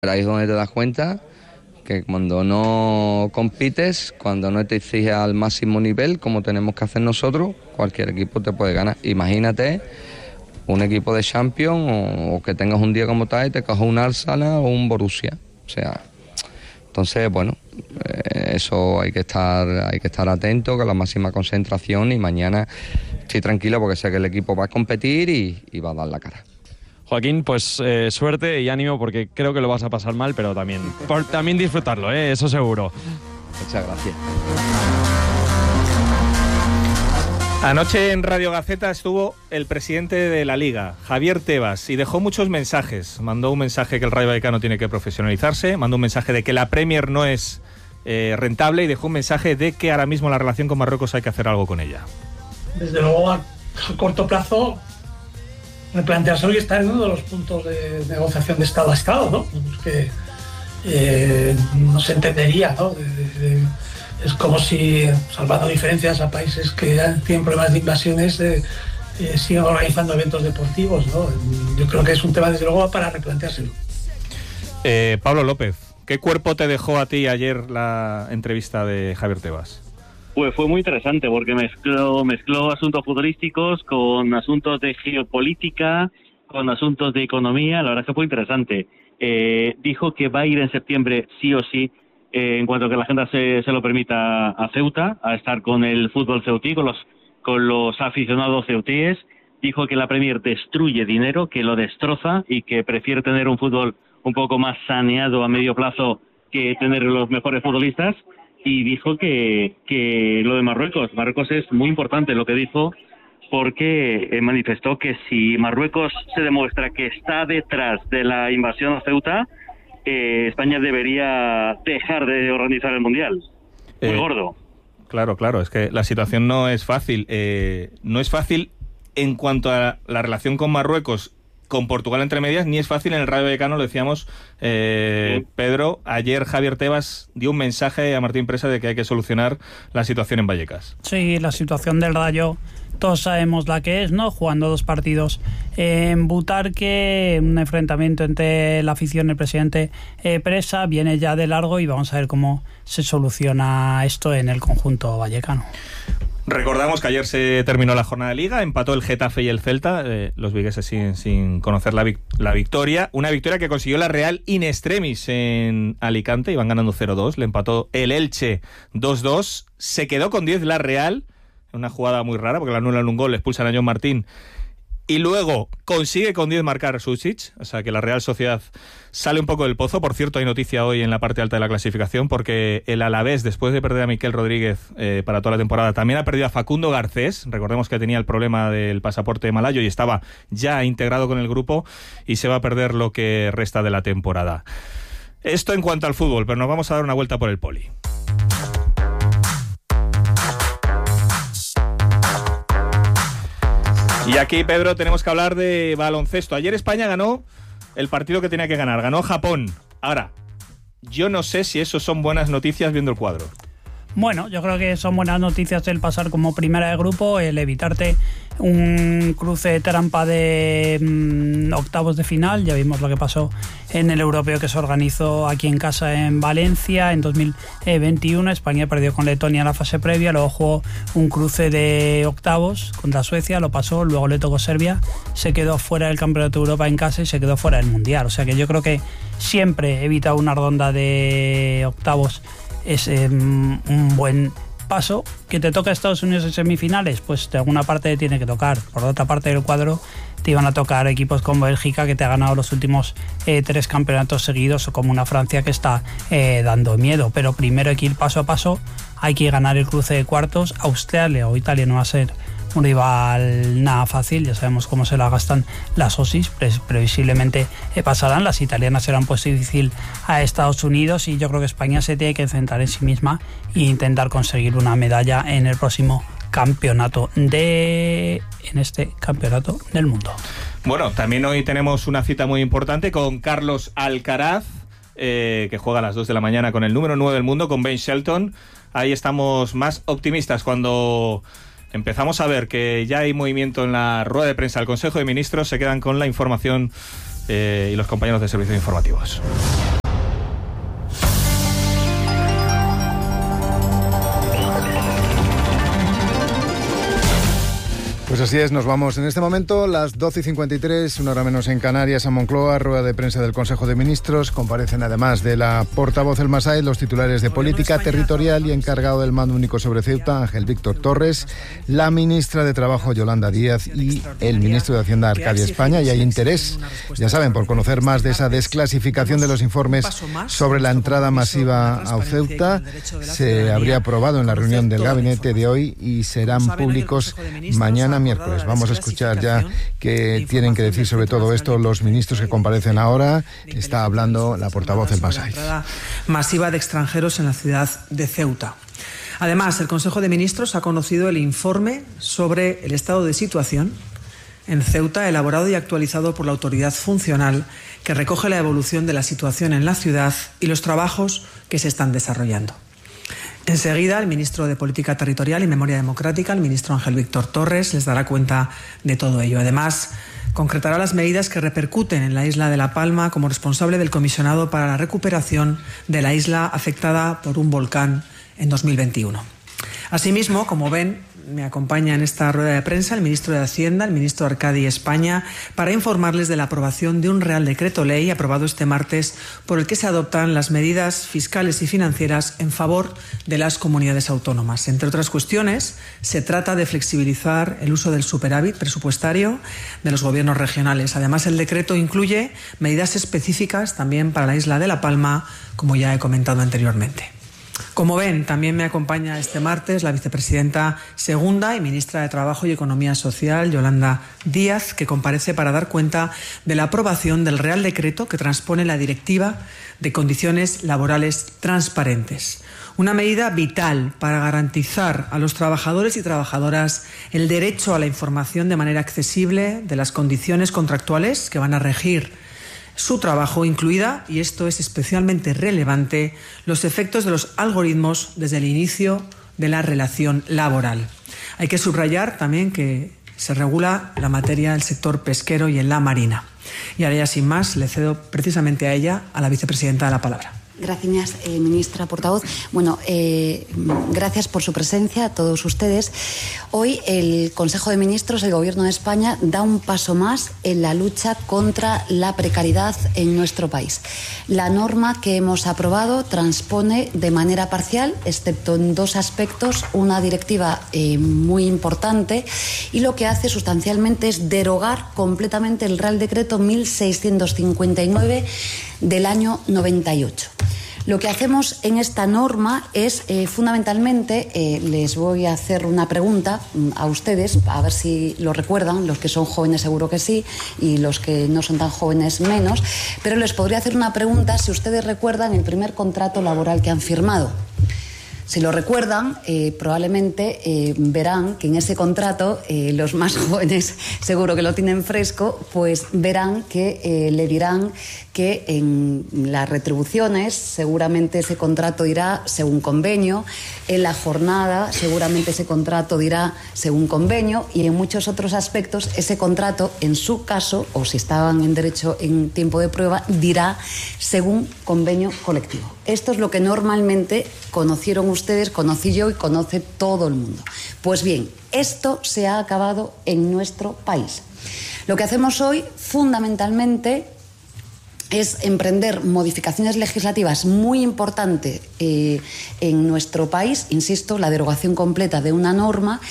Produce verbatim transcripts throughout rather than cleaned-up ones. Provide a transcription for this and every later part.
Pero ahí es donde te das cuenta que cuando no compites, cuando no te exiges al máximo nivel, como tenemos que hacer nosotros, cualquier equipo te puede ganar. Imagínate un equipo de Champions o, o que tengas un día como tal y te coja un Arsenal o un Borussia. O sea, entonces, bueno, eh, eso hay que estar, hay que estar atento, con la máxima concentración, y mañana estoy tranquilo porque sé que el equipo va a competir y, y va a dar la cara. Joaquín, pues eh, suerte y ánimo, porque creo que lo vas a pasar mal, pero también, por, también disfrutarlo, ¿eh? Eso seguro. Muchas gracias. Anoche en Radio Gaceta estuvo el presidente de la Liga, Javier Tebas, y dejó muchos mensajes. Mandó un mensaje que el Rayo Vallecano tiene que profesionalizarse, mandó un mensaje de que la Premier no es eh, rentable, y dejó un mensaje de que ahora mismo la relación con Marruecos hay que hacer algo con ella. Desde luego, a, a corto plazo, replantearse hoy está en uno de los puntos de negociación de Estado a Estado, ¿no? Que eh, no se entendería, ¿no? De, de, de, es como si, salvando diferencias a países que tienen problemas de invasiones, eh, eh, siguen organizando eventos deportivos, ¿no? Yo creo que es un tema, desde luego, para replanteárselo. Eh, Pablo López, ¿qué cuerpo te dejó a ti ayer la entrevista de Javier Tebas? Pues fue muy interesante porque mezcló, mezcló asuntos futbolísticos con asuntos de geopolítica, con asuntos de economía. La verdad es que fue interesante. Eh, dijo que va a ir en septiembre sí o sí, eh, en cuanto que la agenda se, se lo permita, a Ceuta, a estar con el fútbol ceutí, con los, con los aficionados ceutíes. Dijo que la Premier destruye dinero, que lo destroza y que prefiere tener un fútbol un poco más saneado a medio plazo que tener los mejores futbolistas. Y dijo que, que lo de Marruecos, Marruecos es muy importante lo que dijo, porque eh, manifestó que si Marruecos se demuestra que está detrás de la invasión a Ceuta, eh, España debería dejar de organizar el Mundial. Muy eh, gordo. Claro, claro, es que la situación no es fácil. Eh, no es fácil en cuanto a la relación con Marruecos, con Portugal entre medias, ni es fácil en el Rayo Vallecano, lo decíamos, eh, sí. Pedro, ayer Javier Tebas dio un mensaje a Martín Presa de que hay que solucionar la situación en Vallecas. Sí, la situación del Rayo, todos sabemos la que es, ¿no? Jugando dos partidos en Butarque, un enfrentamiento entre la afición y el presidente eh, Presa, viene ya de largo, y vamos a ver cómo se soluciona esto en el conjunto vallecano. Recordamos que ayer se terminó la jornada de Liga, empató el Getafe y el Celta, eh, los vigueses sin, sin conocer la, vic- la victoria, una victoria que consiguió la Real in extremis en Alicante, iban ganando cero dos, le empató el Elche dos dos, se quedó con diez la Real, una jugada muy rara porque le anulan un gol, le expulsan a John Martín, y luego consigue con diez marcar Susic, o sea que la Real Sociedad sale un poco del pozo. Por cierto, hay noticia hoy en la parte alta de la clasificación, porque el Alavés, después de perder a Miquel Rodríguez eh, para toda la temporada, también ha perdido a Facundo Garcés. Recordemos que tenía el problema del pasaporte malayo y estaba ya integrado con el grupo, y se va a perder lo que resta de la temporada. Esto en cuanto al fútbol, pero nos vamos a dar una vuelta por el poli. Y aquí, Pedro, tenemos que hablar de baloncesto. Ayer España ganó el partido que tenía que ganar, ganó Japón. Ahora, yo no sé si eso son buenas noticias viendo el cuadro. Bueno, yo creo que son buenas noticias el pasar como primera de grupo, el evitarte un cruce de trampa de mmm, octavos de final. Ya vimos lo que pasó en el europeo que se organizó aquí en casa en Valencia en dos mil veintiuno. España perdió con Letonia en la fase previa, luego jugó un cruce de octavos contra Suecia, lo pasó, luego le tocó Serbia, se quedó fuera del Campeonato de Europa en casa y se quedó fuera del Mundial. O sea que yo creo que siempre evita una ronda de octavos es eh, un buen paso. ¿Que te toca Estados Unidos en semifinales? Pues de alguna parte tiene que tocar. Por otra parte del cuadro te iban a tocar equipos como Bélgica, que te ha ganado los últimos eh, tres campeonatos seguidos, o como una Francia que está eh, dando miedo. Pero primero hay que ir paso a paso, hay que ganar el cruce de cuartos. Australia o Italia no va a ser un rival nada fácil, ya sabemos cómo se la gastan las O S I S, pre- previsiblemente eh, pasarán. Las italianas serán pues difícil a Estados Unidos, y yo creo que España se tiene que centrar en sí misma e intentar conseguir una medalla en el próximo campeonato de en este campeonato del mundo. Bueno, también hoy tenemos una cita muy importante con Carlos Alcaraz, eh, que juega a las dos de la mañana con el número nueve del mundo, con Ben Shelton. Ahí estamos más optimistas cuando empezamos a ver que ya hay movimiento en la rueda de prensa del Consejo de Ministros. Se quedan con la información eh, y los compañeros de servicios informativos. Así es, nos vamos en este momento, las doce y cincuenta y tres, una hora menos en Canarias, a Moncloa, rueda de prensa del Consejo de Ministros. Comparecen además de la portavoz El Masai, los titulares de Política Territorial y encargado del Mando Único sobre Ceuta, Ángel Víctor Torres, la ministra de Trabajo, Yolanda Díaz, y el ministro de Hacienda, Arcadia España. Y hay interés, ya saben, por conocer más de esa desclasificación de los informes sobre la entrada masiva a Ceuta. Se habría aprobado en la reunión del gabinete de hoy y serán públicos mañana miércoles. Vamos a escuchar ya qué tienen que decir sobre todo esto los ministros que comparecen ahora. Está hablando la portavoz del Masai. Masiva de extranjeros en la ciudad de Ceuta. Además, el Consejo de Ministros ha conocido el informe sobre el estado de situación en Ceuta, elaborado y actualizado por la autoridad funcional, que recoge la evolución de la situación en la ciudad y los trabajos que se están desarrollando. Enseguida, el ministro de Política Territorial y Memoria Democrática, el ministro Ángel Víctor Torres, les dará cuenta de todo ello. Además, concretará las medidas que repercuten en la isla de La Palma como responsable del comisionado para la recuperación de la isla afectada por un volcán en dos mil veintiuno. Asimismo, como ven, me acompaña en esta rueda de prensa el ministro de Hacienda, el ministro Arcadia España, para informarles de la aprobación de un Real Decreto Ley aprobado este martes por el que se adoptan las medidas fiscales y financieras en favor de las comunidades autónomas. Entre otras cuestiones, se trata de flexibilizar el uso del superávit presupuestario de los gobiernos regionales. Además, el decreto incluye medidas específicas también para la isla de La Palma, como ya he comentado anteriormente. Como ven, también me acompaña este martes la vicepresidenta segunda y ministra de Trabajo y Economía Social, Yolanda Díaz, que comparece para dar cuenta de la aprobación del Real Decreto que transpone la Directiva de Condiciones Laborales Transparentes. Una medida vital para garantizar a los trabajadores y trabajadoras el derecho a la información de manera accesible de las condiciones contractuales que van a regir su trabajo, incluida, y esto es especialmente relevante, los efectos de los algoritmos desde el inicio de la relación laboral. Hay que subrayar también que se regula la materia del sector pesquero y en la marina. Y ahora ya sin más, le cedo precisamente a ella, a la vicepresidenta, la palabra. Gracias, eh, ministra portavoz. Bueno, eh, gracias por su presencia a todos ustedes. Hoy el Consejo de Ministros, el Gobierno de España, da un paso más en la lucha contra la precariedad en nuestro país. La norma que hemos aprobado transpone de manera parcial, excepto en dos aspectos, una directiva eh, muy importante, y lo que hace sustancialmente es derogar completamente el Real Decreto mil seiscientos cincuenta y nueve del año noventa y ocho. Lo que hacemos en esta norma es, eh, fundamentalmente, eh, les voy a hacer una pregunta a ustedes, a ver si lo recuerdan, los que son jóvenes seguro que sí, y los que no son tan jóvenes menos, pero les podría hacer una pregunta si ustedes recuerdan el primer contrato laboral que han firmado. Si lo recuerdan, eh, probablemente eh, verán que en ese contrato, eh, los más jóvenes seguro que lo tienen fresco, pues verán que eh, le dirán que en las retribuciones seguramente ese contrato dirá según convenio, en la jornada seguramente ese contrato dirá según convenio, y en muchos otros aspectos ese contrato, en su caso, o si estaban en derecho en tiempo de prueba, dirá según convenio colectivo. Esto es lo que normalmente conocieron ustedes, conocí yo y conoce todo el mundo. Pues bien, esto se ha acabado en nuestro país. Lo que hacemos hoy, fundamentalmente, es emprender modificaciones legislativas muy importantes eh, en nuestro país, insisto, la derogación completa de una norma,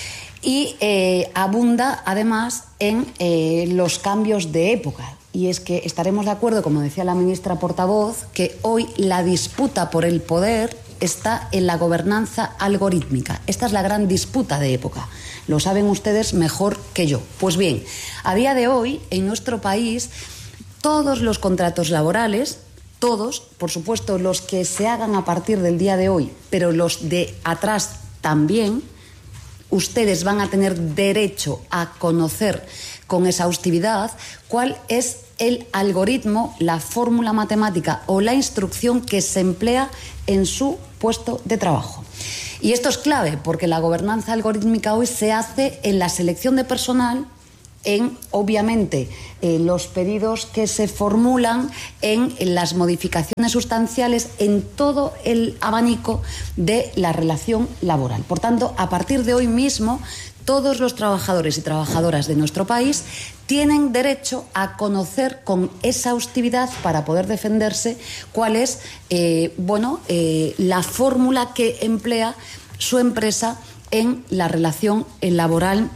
y eh, abunda además en eh, los cambios de época. Y es que estaremos de acuerdo, como decía la ministra portavoz, que hoy la disputa por el poder está en la gobernanza algorítmica. Esta es la gran disputa de época. Lo saben ustedes mejor que yo. Pues bien, a día de hoy, en nuestro país, todos los contratos laborales, todos, por supuesto, los que se hagan a partir del día de hoy, pero los de atrás también, ustedes van a tener derecho a conocer con exhaustividad cuál es el algoritmo, la fórmula matemática o la instrucción que se emplea en su puesto de trabajo. Y esto es clave porque la gobernanza algorítmica hoy se hace en la selección de personal en, obviamente, eh, los pedidos que se formulan, en, en las modificaciones sustanciales, en todo el abanico de la relación laboral. Por tanto, a partir de hoy mismo, todos los trabajadores y trabajadoras de nuestro país tienen derecho a conocer con exhaustividad, para poder defenderse, cuál es eh, bueno, eh, la fórmula que emplea su empresa en la relación laboral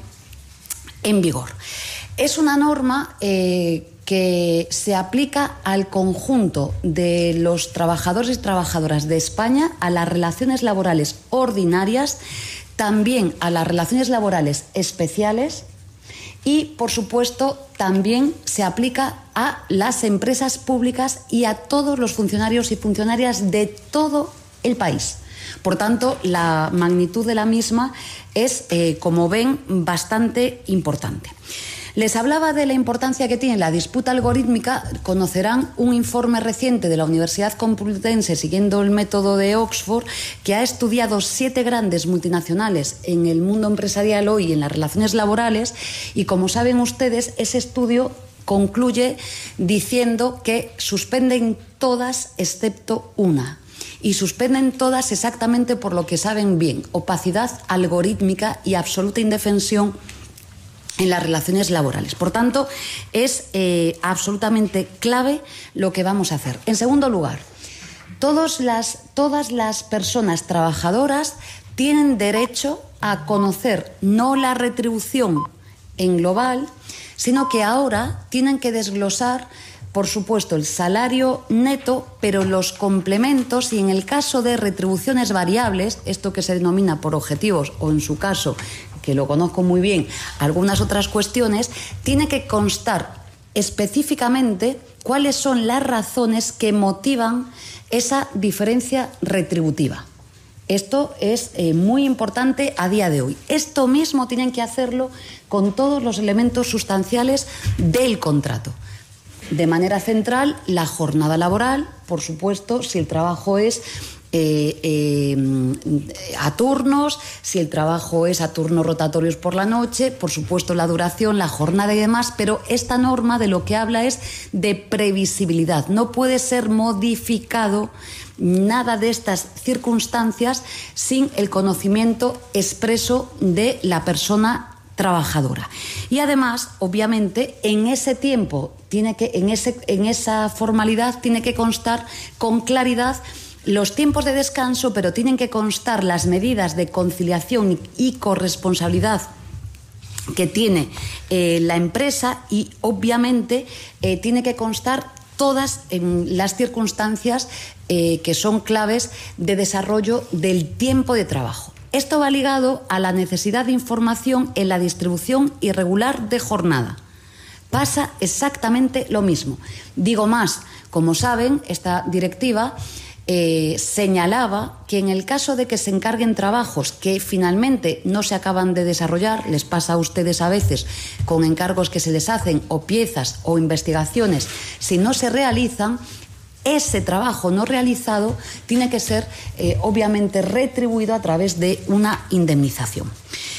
en vigor. Es una norma eh, que se aplica al conjunto de los trabajadores y trabajadoras de España, a las relaciones laborales ordinarias, también a las relaciones laborales especiales y, por supuesto, también se aplica a las empresas públicas y a todos los funcionarios y funcionarias de todo el país. Por tanto, la magnitud de la misma es, eh, como ven, bastante importante. Les hablaba de la importancia que tiene la disputa algorítmica. Conocerán un informe reciente de la Universidad Complutense, siguiendo el método de Oxford, que ha estudiado siete grandes multinacionales en el mundo empresarial hoy, en las relaciones laborales, y como saben ustedes, ese estudio concluye diciendo que suspenden todas excepto una. Y suspenden todas exactamente por lo que saben bien: opacidad algorítmica y absoluta indefensión en las relaciones laborales. Por tanto, es eh, absolutamente clave lo que vamos a hacer. En segundo lugar, todas las, todas las personas trabajadoras tienen derecho a conocer no la retribución en global, sino que ahora tienen que desglosar, por supuesto, el salario neto, pero los complementos, y en el caso de retribuciones variables, esto que se denomina por objetivos, o en su caso, que lo conozco muy bien, algunas otras cuestiones, tiene que constar específicamente cuáles son las razones que motivan esa diferencia retributiva. Esto es eh, muy importante a día de hoy. Esto mismo tienen que hacerlo con todos los elementos sustanciales del contrato. De manera central, la jornada laboral, por supuesto, si el trabajo es eh, eh, a turnos, si el trabajo es a turnos rotatorios por la noche, por supuesto la duración, la jornada y demás, pero esta norma de lo que habla es de previsibilidad. No puede ser modificado nada de estas circunstancias sin el conocimiento expreso de la persona trabajadora. Y además, obviamente, en ese tiempo, tiene que, en, ese, en esa formalidad tiene que constar con claridad los tiempos de descanso, pero tienen que constar las medidas de conciliación y corresponsabilidad que tiene eh, la empresa, y obviamente eh, tiene que constar todas en las circunstancias eh, que son claves de desarrollo del tiempo de trabajo. Esto va ligado a la necesidad de información en la distribución irregular de jornada. Pasa exactamente lo mismo. Digo más, como saben, esta directiva eh, señalaba que en el caso de que se encarguen trabajos que finalmente no se acaban de desarrollar, les pasa a ustedes a veces con encargos que se les hacen, o piezas o investigaciones, si no se realizan, ese trabajo no realizado tiene que ser eh, obviamente retribuido a través de una indemnización.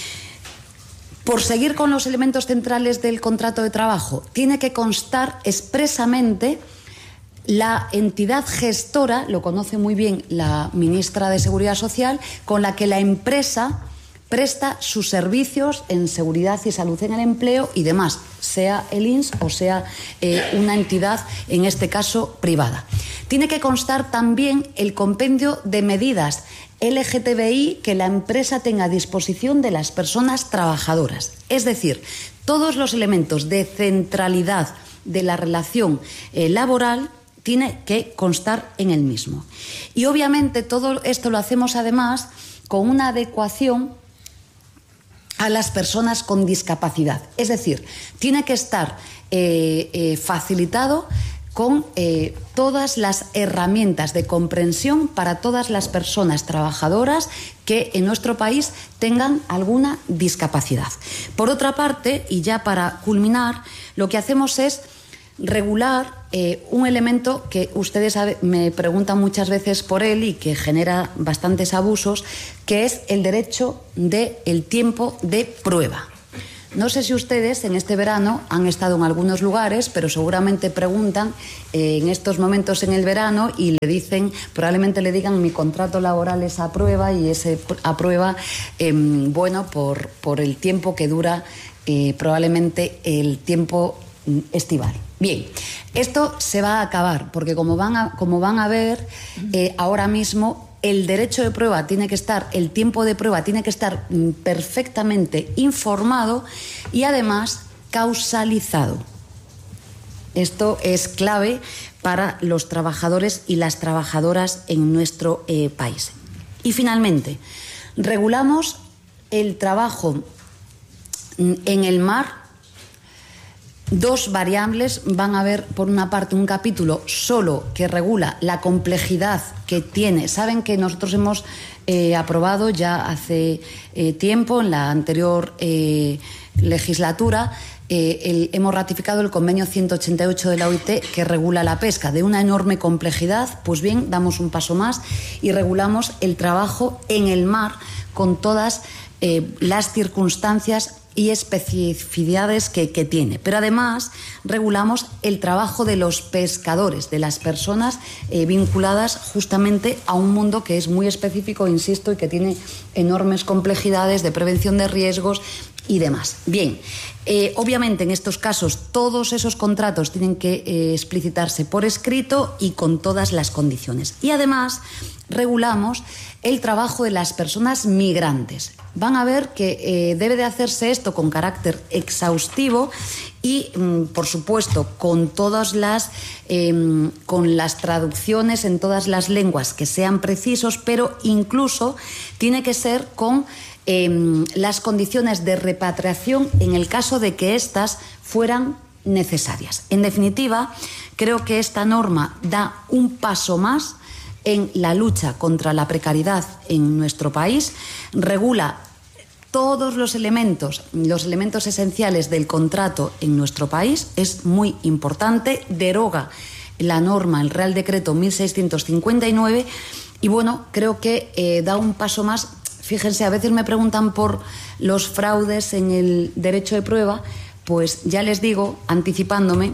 Por seguir con los elementos centrales del contrato de trabajo, tiene que constar expresamente la entidad gestora, lo conoce muy bien la ministra de Seguridad Social, con la que la empresa presta sus servicios en seguridad y salud en el empleo y demás, sea el I N S S o sea eh, una entidad, en este caso, privada. Tiene que constar también el compendio de medidas L G T B I que la empresa tenga a disposición de las personas trabajadoras. Es decir, todos los elementos de centralidad de la relación eh, laboral tiene que constar en el mismo. Y obviamente todo esto lo hacemos además con una adecuación a las personas con discapacidad. Es decir, tiene que estar eh, eh, facilitado con eh, todas las herramientas de comprensión para todas las personas trabajadoras que en nuestro país tengan alguna discapacidad. Por otra parte, y ya para culminar, lo que hacemos es regular eh, un elemento que ustedes me preguntan muchas veces por él y que genera bastantes abusos, que es el derecho del tiempo de prueba. No sé si ustedes en este verano han estado en algunos lugares, pero seguramente preguntan eh, en estos momentos en el verano y le dicen, probablemente le digan mi contrato laboral es a prueba y ese a prueba, eh, bueno, por, por el tiempo que dura eh, probablemente el tiempo estival. Bien, esto se va a acabar porque como van a, como van a ver eh, ahora mismo el derecho de prueba tiene que estar, el tiempo de prueba tiene que estar perfectamente informado y además causalizado. Esto es clave para los trabajadores y las trabajadoras en nuestro eh, país. Y finalmente, regulamos el trabajo en el mar. Dos variables, van a ver por una parte un capítulo solo que regula la complejidad que tiene. Saben que nosotros hemos eh, aprobado ya hace eh, tiempo, en la anterior eh, legislatura, eh, el, hemos ratificado el convenio ciento ochenta y ocho de la O I T que regula la pesca, de una enorme complejidad. Pues bien, damos un paso más y regulamos el trabajo en el mar con todas eh, las circunstancias y especificidades que, que tiene. Pero además regulamos el trabajo de los pescadores, de las personas eh, vinculadas justamente a un mundo que es muy específico, insisto, y que tiene enormes complejidades de prevención de riesgos y demás. Bien, eh, obviamente en estos casos todos esos contratos tienen que eh, explicitarse por escrito y con todas las condiciones. Y además regulamos el trabajo de las personas migrantes. Van a ver que eh, debe de hacerse esto con carácter exhaustivo y, mm, por supuesto, con todas las, eh, con las traducciones en todas las lenguas que sean precisos, pero incluso tiene que ser con eh, las condiciones de repatriación en el caso de que éstas fueran necesarias. En definitiva, creo que esta norma da un paso más en la lucha contra la precariedad en nuestro país, regula todos los elementos, los elementos esenciales del contrato en nuestro país, es muy importante, deroga la norma, el Real Decreto mil seiscientos cincuenta y nueve y bueno, creo que eh, da un paso más. Fíjense, a veces me preguntan por los fraudes en el derecho de prueba, pues ya les digo, anticipándome,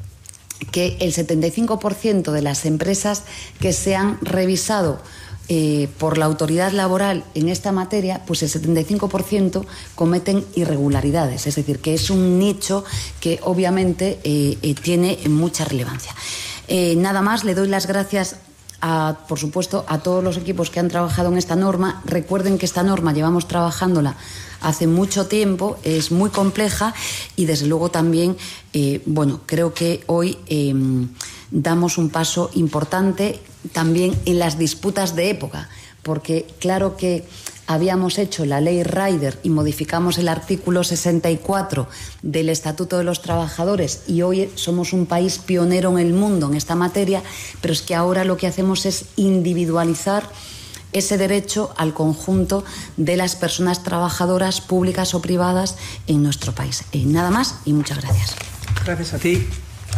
que el setenta y cinco por ciento de las empresas que se han revisado eh, por la autoridad laboral en esta materia, pues el setenta y cinco por ciento cometen irregularidades. Es decir, que es un nicho que obviamente eh, eh, tiene mucha relevancia. Eh, nada más, le doy las gracias a, por supuesto, a todos los equipos que han trabajado en esta norma. Recuerden que esta norma llevamos trabajándola hace mucho tiempo, es muy compleja y desde luego también, eh, bueno, creo que hoy eh, damos un paso importante también en las disputas de época, porque claro que habíamos hecho la ley Rider y modificamos el artículo sesenta y cuatro del Estatuto de los Trabajadores y hoy somos un país pionero en el mundo en esta materia, pero es que ahora lo que hacemos es individualizar ese derecho al conjunto de las personas trabajadoras públicas o privadas en nuestro país. Eh, nada más y muchas gracias. Gracias a ti.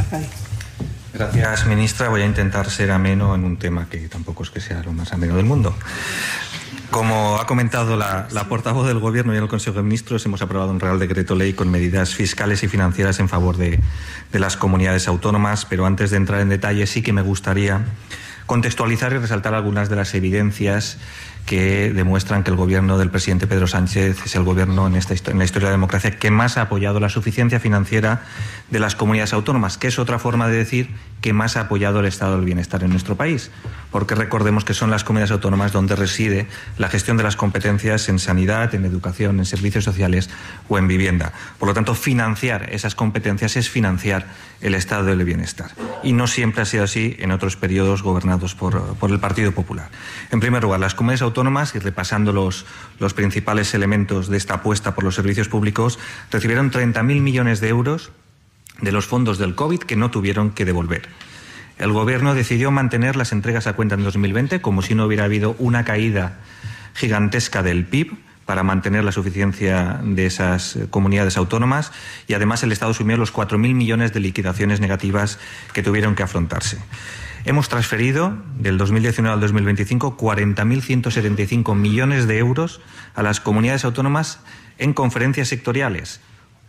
Gracias, ministra. Voy a intentar ser ameno en un tema que tampoco es que sea lo más ameno del mundo. Como ha comentado la, la portavoz del Gobierno y en el Consejo de Ministros, hemos aprobado un Real Decreto Ley con medidas fiscales y financieras en favor de, de las comunidades autónomas, pero antes de entrar en detalle sí que me gustaría contextualizar y resaltar algunas de las evidencias que demuestran que el gobierno del presidente Pedro Sánchez es el gobierno en, esta, en la historia de la democracia que más ha apoyado la suficiencia financiera de las comunidades autónomas, que es otra forma de decir que más ha apoyado el estado del bienestar en nuestro país, porque recordemos que son las comunidades autónomas donde reside la gestión de las competencias en sanidad, en educación, en servicios sociales o en vivienda. Por lo tanto, financiar esas competencias es financiar el estado del bienestar. Y no siempre ha sido así en otros periodos gobernados por, por el Partido Popular. En primer lugar, las comunidades autónomas, y repasando los, los principales elementos de esta apuesta por los servicios públicos, recibieron treinta mil millones de euros de los fondos del COVID que no tuvieron que devolver. El Gobierno decidió mantener las entregas a cuenta en dos mil veinte como si no hubiera habido una caída gigantesca del P I B para mantener la suficiencia de esas comunidades autónomas y además el Estado asumió los cuatro mil millones de liquidaciones negativas que tuvieron que afrontarse. Hemos transferido del dos mil diecinueve al dos mil veinticinco cuarenta mil ciento setenta y cinco millones de euros a las comunidades autónomas en conferencias sectoriales,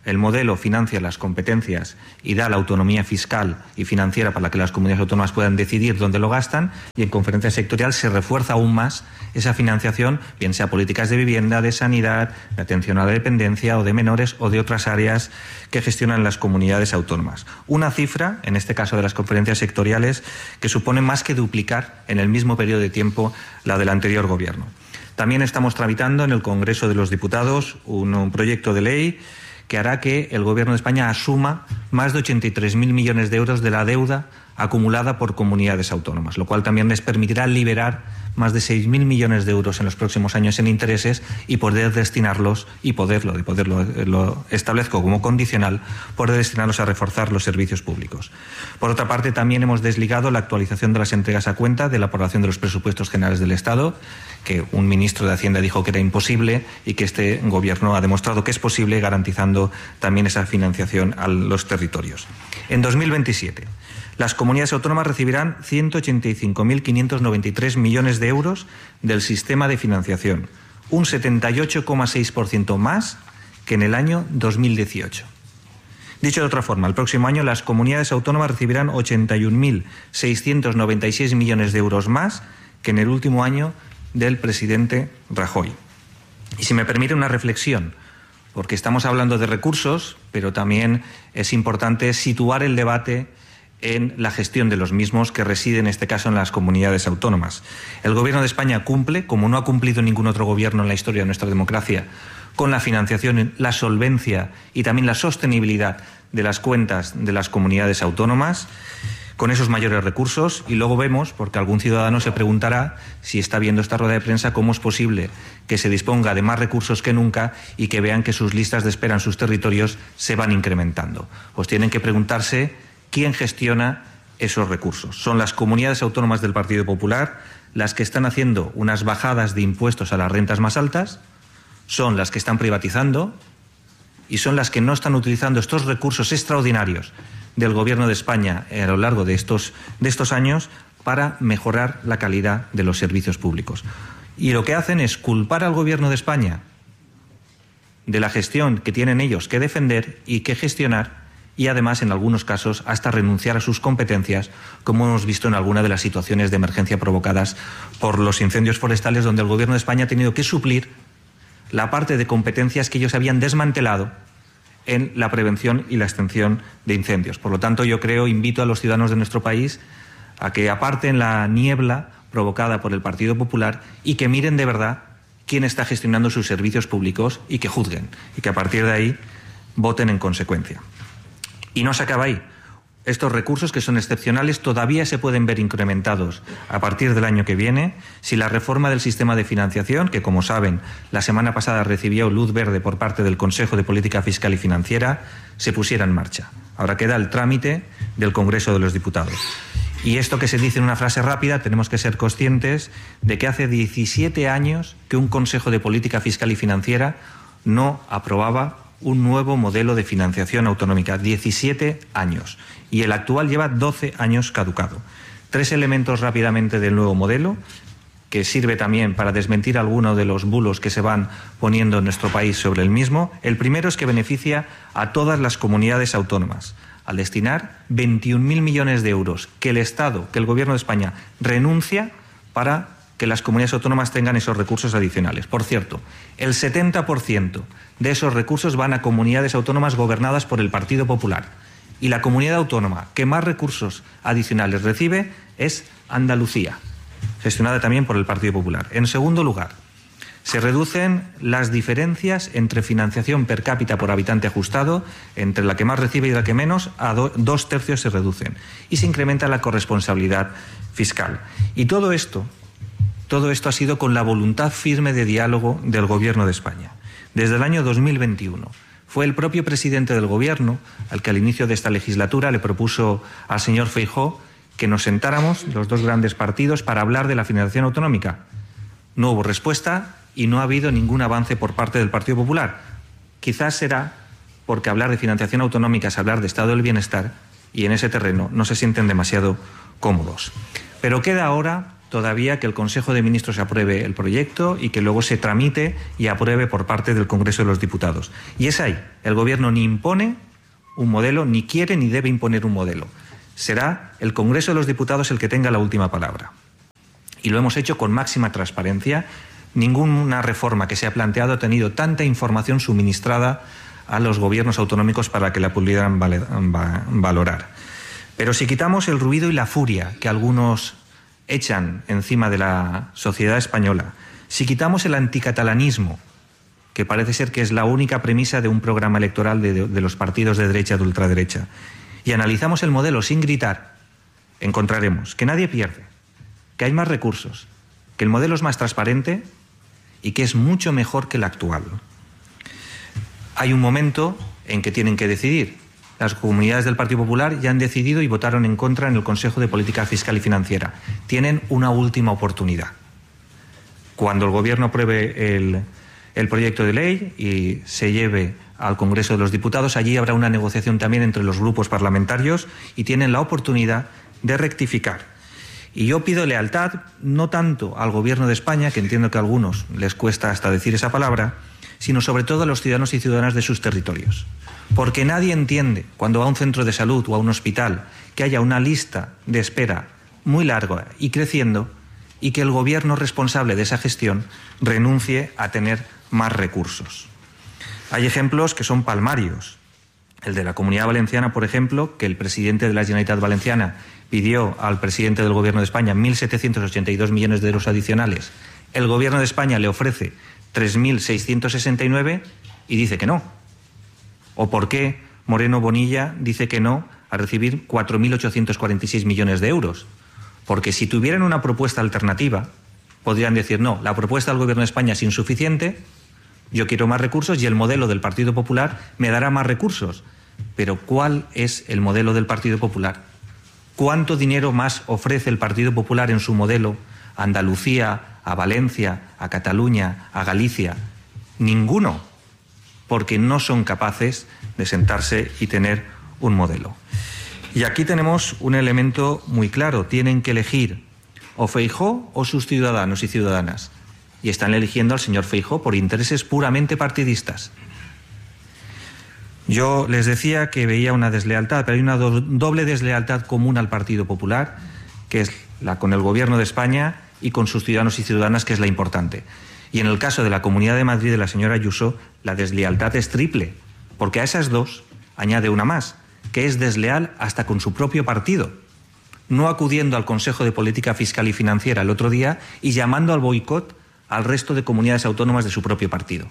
El modelo financia las competencias y da la autonomía fiscal y financiera para que las comunidades autónomas puedan decidir dónde lo gastan, y en conferencia sectorial se refuerza aún más esa financiación, bien sea políticas de vivienda, de sanidad, de atención a la dependencia o de menores o de otras áreas que gestionan las comunidades autónomas. Una cifra, en este caso de las conferencias sectoriales, que supone más que duplicar en el mismo periodo de tiempo la del anterior Gobierno. También estamos tramitando en el Congreso de los Diputados un, un proyecto de ley que hará que el Gobierno de España asuma más de ochenta y tres mil millones de euros de la deuda acumulada por comunidades autónomas, lo cual también les permitirá liberar más de seis mil millones de euros en los próximos años en intereses y poder destinarlos, y poderlo, y poderlo lo establezco como condicional, poder destinarlos a reforzar los servicios públicos. Por otra parte, también hemos desligado la actualización de las entregas a cuenta de la aprobación de los presupuestos generales del Estado, que un ministro de Hacienda dijo que era imposible y que este Gobierno ha demostrado que es posible, garantizando también esa financiación a los territorios. En dos mil veintisiete, las comunidades autónomas recibirán ciento ochenta y cinco mil quinientos noventa y tres millones de euros del sistema de financiación, un setenta y ocho coma seis por ciento más que en el año dos mil dieciocho. Dicho de otra forma, el próximo año las comunidades autónomas recibirán ochenta y un mil seiscientos noventa y seis millones de euros más que en el último año del presidente Rajoy. Y si me permite una reflexión, porque estamos hablando de recursos, pero también es importante situar el debate en la gestión de los mismos, que reside en este caso en las comunidades autónomas. El Gobierno de España cumple, como no ha cumplido ningún otro gobierno en la historia de nuestra democracia, con la financiación, la solvencia y también la sostenibilidad de las cuentas de las comunidades autónomas, con esos mayores recursos. Y luego vemos, porque algún ciudadano se preguntará si está viendo esta rueda de prensa, cómo es posible que se disponga de más recursos que nunca y que vean que sus listas de espera en sus territorios se van incrementando. Pues tienen que preguntarse quién gestiona esos recursos. Son las comunidades autónomas del Partido Popular las que están haciendo unas bajadas de impuestos a las rentas más altas, son las que están privatizando y son las que no están utilizando estos recursos extraordinarios del Gobierno de España a lo largo de estos, de estos años para mejorar la calidad de los servicios públicos. Y lo que hacen es culpar al Gobierno de España de la gestión que tienen ellos que defender y que gestionar, y además, en algunos casos, hasta renunciar a sus competencias, como hemos visto en alguna de las situaciones de emergencia provocadas por los incendios forestales, donde el Gobierno de España ha tenido que suplir la parte de competencias que ellos habían desmantelado en la prevención y la extinción de incendios. Por lo tanto, yo creo, invito a los ciudadanos de nuestro país a que aparten la niebla provocada por el Partido Popular y que miren de verdad quién está gestionando sus servicios públicos y que juzguen, y que a partir de ahí voten en consecuencia. Y no se acaba ahí. Estos recursos, que son excepcionales, todavía se pueden ver incrementados a partir del año que viene si la reforma del sistema de financiación, que como saben la semana pasada recibió luz verde por parte del Consejo de Política Fiscal y Financiera, se pusiera en marcha. Ahora queda el trámite del Congreso de los Diputados. Y esto que se dice en una frase rápida, tenemos que ser conscientes de que hace diecisiete años que un Consejo de Política Fiscal y Financiera no aprobaba un nuevo modelo de financiación autonómica. diecisiete años. Y el actual lleva doce años caducado. Tres elementos rápidamente del nuevo modelo, que sirve también para desmentir algunos de los bulos que se van poniendo en nuestro país sobre el mismo. El primero es que beneficia a todas las comunidades autónomas, al destinar veintiún mil millones de euros que el Estado, que el Gobierno de España renuncia para que las comunidades autónomas tengan esos recursos adicionales. Por cierto, el setenta por ciento de esos recursos van a comunidades autónomas gobernadas por el Partido Popular. Y la comunidad autónoma que más recursos adicionales recibe es Andalucía, gestionada también por el Partido Popular. En segundo lugar, se reducen las diferencias entre financiación per cápita por habitante ajustado, entre la que más recibe y la que menos, a do, dos tercios se reducen. Y se incrementa la corresponsabilidad fiscal. Y todo esto, todo esto ha sido con la voluntad firme de diálogo del Gobierno de España. Desde el año dos mil veintiuno. Fue el propio presidente del Gobierno al que al inicio de esta legislatura le propuso al señor Feijóo que nos sentáramos los dos grandes partidos para hablar de la financiación autonómica. No hubo respuesta y no ha habido ningún avance por parte del Partido Popular. Quizás será porque hablar de financiación autonómica es hablar de Estado del Bienestar y en ese terreno no se sienten demasiado cómodos. Pero queda ahora todavía que el Consejo de Ministros apruebe el proyecto y que luego se tramite y apruebe por parte del Congreso de los Diputados. Y es ahí, el Gobierno ni impone un modelo, ni quiere ni debe imponer un modelo. Será el Congreso de los Diputados el que tenga la última palabra. Y lo hemos hecho con máxima transparencia. Ninguna reforma que se ha planteado ha tenido tanta información suministrada a los gobiernos autonómicos para que la pudieran valorar. Pero si quitamos el ruido y la furia que algunos echan encima de la sociedad española, si quitamos el anticatalanismo, que parece ser que es la única premisa de un programa electoral de, de los partidos de derecha, de ultraderecha, y analizamos el modelo sin gritar, encontraremos que nadie pierde, que hay más recursos, que el modelo es más transparente y que es mucho mejor que el actual. Hay un momento en que tienen que decidir. Las comunidades del Partido Popular ya han decidido y votaron en contra en el Consejo de Política Fiscal y Financiera. Tienen una última oportunidad. Cuando el Gobierno apruebe el, el proyecto de ley y se lleve al Congreso de los Diputados, allí habrá una negociación también entre los grupos parlamentarios y tienen la oportunidad de rectificar. Y yo pido lealtad no tanto al Gobierno de España, que entiendo que a algunos les cuesta hasta decir esa palabra, sino sobre todo a los ciudadanos y ciudadanas de sus territorios. Porque nadie entiende, cuando va a un centro de salud o a un hospital, que haya una lista de espera muy larga y creciendo y que el Gobierno responsable de esa gestión renuncie a tener más recursos. Hay ejemplos que son palmarios. El de la Comunidad Valenciana, por ejemplo, que el presidente de la Generalitat Valenciana pidió al presidente del Gobierno de España mil setecientos ochenta y dos millones de euros adicionales. El Gobierno de España le ofrece tres mil seiscientos sesenta y nueve y dice que no. ¿O por qué Moreno Bonilla dice que no a recibir cuatro mil ochocientos cuarenta y seis millones de euros? Porque si tuvieran una propuesta alternativa, podrían decir, no, la propuesta del Gobierno de España es insuficiente, yo quiero más recursos y el modelo del Partido Popular me dará más recursos. Pero ¿cuál es el modelo del Partido Popular? ¿Cuánto dinero más ofrece el Partido Popular en su modelo a Andalucía, a Valencia, a Cataluña, a Galicia? Ninguno. Porque no son capaces de sentarse y tener un modelo. Y aquí tenemos un elemento muy claro. Tienen que elegir o Feijóo o sus ciudadanos y ciudadanas. Y están eligiendo al señor Feijóo por intereses puramente partidistas. Yo les decía que veía una deslealtad, pero hay una do- doble deslealtad común al Partido Popular, que es la con el Gobierno de España y con sus ciudadanos y ciudadanas, que es la importante. Y en el caso de la Comunidad de Madrid de la señora Ayuso, la deslealtad es triple, porque a esas dos añade una más, que es desleal hasta con su propio partido, no acudiendo al Consejo de Política Fiscal y Financiera el otro día y llamando al boicot al resto de comunidades autónomas de su propio partido.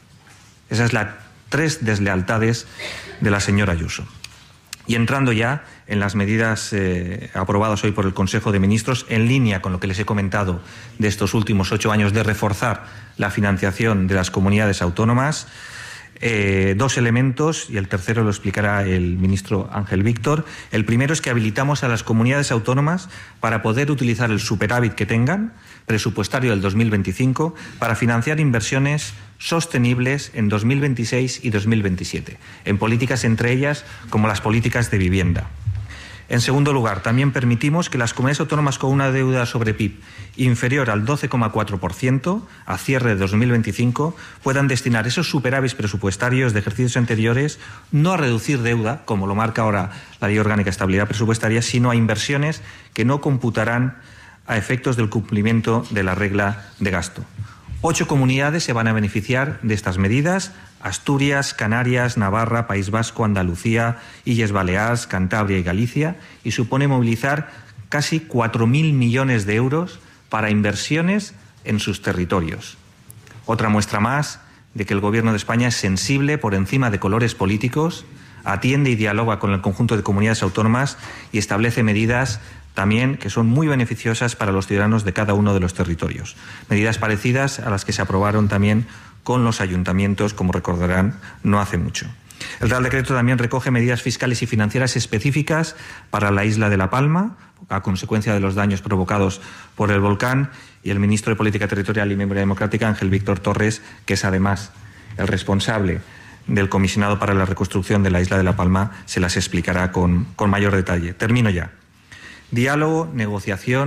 Esas son las tres deslealtades de la señora Ayuso. Y entrando ya en las medidas eh, aprobadas hoy por el Consejo de Ministros, en línea con lo que les he comentado de estos últimos ocho años de reforzar la financiación de las comunidades autónomas, eh, dos elementos, y el tercero lo explicará el ministro Ángel Víctor. El primero es que habilitamos a las comunidades autónomas para poder utilizar el superávit que tengan, presupuestario del dos mil veinticinco, para financiar inversiones sostenibles en dos mil veintiséis y dos mil veintisiete, en políticas entre ellas como las políticas de vivienda. En segundo lugar, también permitimos que las comunidades autónomas con una deuda sobre P I B inferior al doce coma cuatro por ciento a cierre de dos mil veinticinco puedan destinar esos superávits presupuestarios de ejercicios anteriores no a reducir deuda, como lo marca ahora la Ley Orgánica de Estabilidad Presupuestaria, sino a inversiones que no computarán a efectos del cumplimiento de la regla de gasto. Ocho comunidades se van a beneficiar de estas medidas: Asturias, Canarias, Navarra, País Vasco, Andalucía, Illes Baleares, Cantabria y Galicia, y supone movilizar casi cuatro mil millones de euros para inversiones en sus territorios. Otra muestra más de que el Gobierno de España es sensible por encima de colores políticos, atiende y dialoga con el conjunto de comunidades autónomas y establece medidas también que son muy beneficiosas para los ciudadanos de cada uno de los territorios. Medidas parecidas a las que se aprobaron también con los ayuntamientos, como recordarán, no hace mucho. El Real Decreto también recoge medidas fiscales y financieras específicas para la isla de La Palma, a consecuencia de los daños provocados por el volcán, y el ministro de Política Territorial y Memoria Democrática, Ángel Víctor Torres, que es además el responsable del comisionado para la reconstrucción de la isla de La Palma, se las explicará con, con mayor detalle. Termino ya. Diálogo, negociación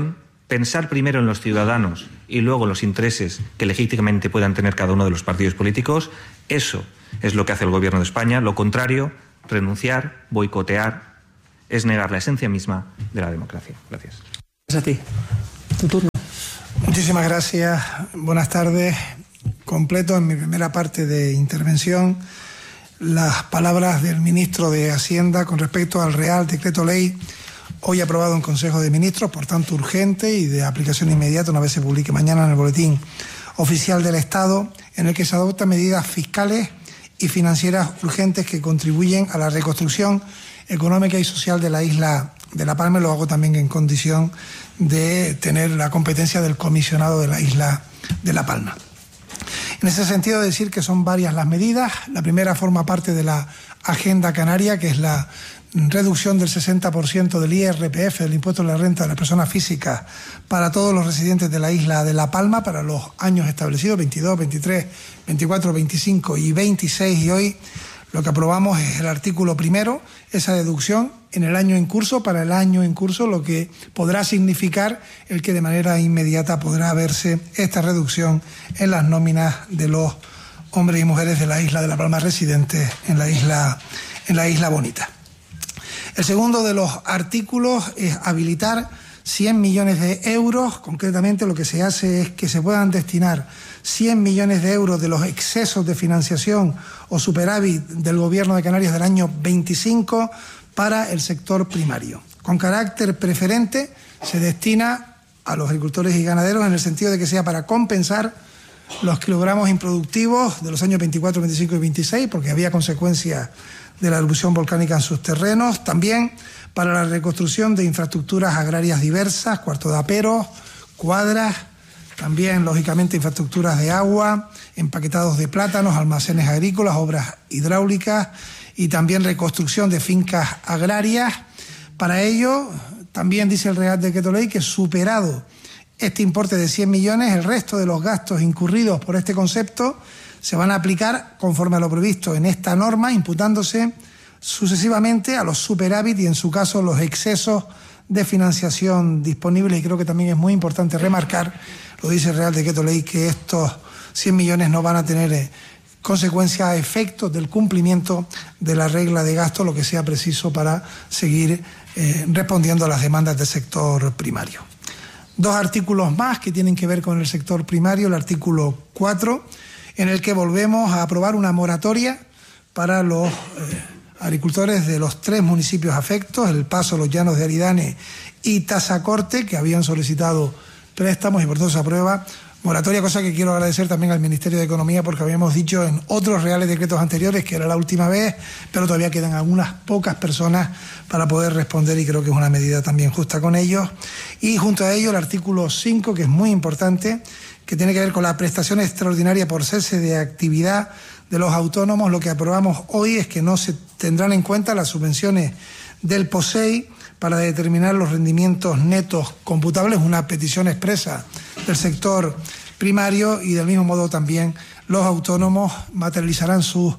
pensar primero en los ciudadanos y luego en los intereses que legítimamente puedan tener cada uno de los partidos políticos, eso es lo que hace el Gobierno de España. Lo contrario, renunciar, boicotear, es negar la esencia misma de la democracia. Gracias. Gracias a ti. Tu turno. Muchísimas gracias. Buenas tardes. Completo en mi primera parte de intervención las palabras del ministro de Hacienda con respecto al Real Decreto Ley hoy aprobado en Consejo de Ministros, por tanto urgente y de aplicación inmediata una vez se publique mañana en el Boletín Oficial del Estado, en el que se adoptan medidas fiscales y financieras urgentes que contribuyen a la reconstrucción económica y social de la isla de La Palma. Lo hago también en condición de tener la competencia del comisionado de la isla de La Palma. En ese sentido, decir que son varias las medidas. La primera forma parte de la Agenda Canaria, que es la reducción del sesenta por ciento del I R P F, del impuesto de la renta de las personas físicas, para todos los residentes de la isla de La Palma para los años establecidos, veintidós, veintitrés, veinticuatro, veinticinco y veintiséis. Y hoy lo que aprobamos es el artículo primero, esa deducción en el año en curso, para el año en curso, lo que podrá significar el que de manera inmediata podrá verse esta reducción en las nóminas de los hombres y mujeres de la isla de La Palma residentes en la isla, en la isla bonita. El segundo de los artículos es habilitar cien millones de euros. Concretamente lo que se hace es que se puedan destinar cien millones de euros de los excesos de financiación o superávit del Gobierno de Canarias del año veinticinco para el sector primario. Con carácter preferente se destina a los agricultores y ganaderos en el sentido de que sea para compensar los kilogramos improductivos de los años veinticuatro, veinticinco y veintiséis, porque había consecuencias de la erupción volcánica en sus terrenos. También para la reconstrucción de infraestructuras agrarias diversas, cuarto de aperos, cuadras, también lógicamente infraestructuras de agua, empaquetados de plátanos, almacenes agrícolas, obras hidráulicas y también reconstrucción de fincas agrarias. Para ello, también dice el Real Decreto Ley que superado este importe de cien millones, el resto de los gastos incurridos por este concepto se van a aplicar conforme a lo previsto en esta norma, imputándose sucesivamente a los superávit y en su caso los excesos de financiación disponibles. Y creo que también es muy importante remarcar, lo dice el Real Decreto Ley, que estos cien millones no van a tener eh, consecuencias, efectos del cumplimiento de la regla de gasto, lo que sea preciso para seguir eh, respondiendo a las demandas del sector primario. Dos artículos más que tienen que ver con el sector primario. El artículo cuatro, en el que volvemos a aprobar una moratoria para los eh, agricultores de los tres municipios afectos, El Paso, Los Llanos de Aridane y Tazacorte, que habían solicitado préstamos y por todo se aprueba moratoria, cosa que quiero agradecer también al Ministerio de Economía, porque habíamos dicho en otros reales decretos anteriores que era la última vez, pero todavía quedan algunas pocas personas para poder responder y creo que es una medida también justa con ellos. Y junto a ello el artículo cinco, que es muy importante, que tiene que ver con la prestación extraordinaria por cese de actividad de los autónomos. Lo que aprobamos hoy es que no se tendrán en cuenta las subvenciones del POSEI para determinar los rendimientos netos computables, una petición expresa del sector primario, y del mismo modo también los autónomos materializarán sus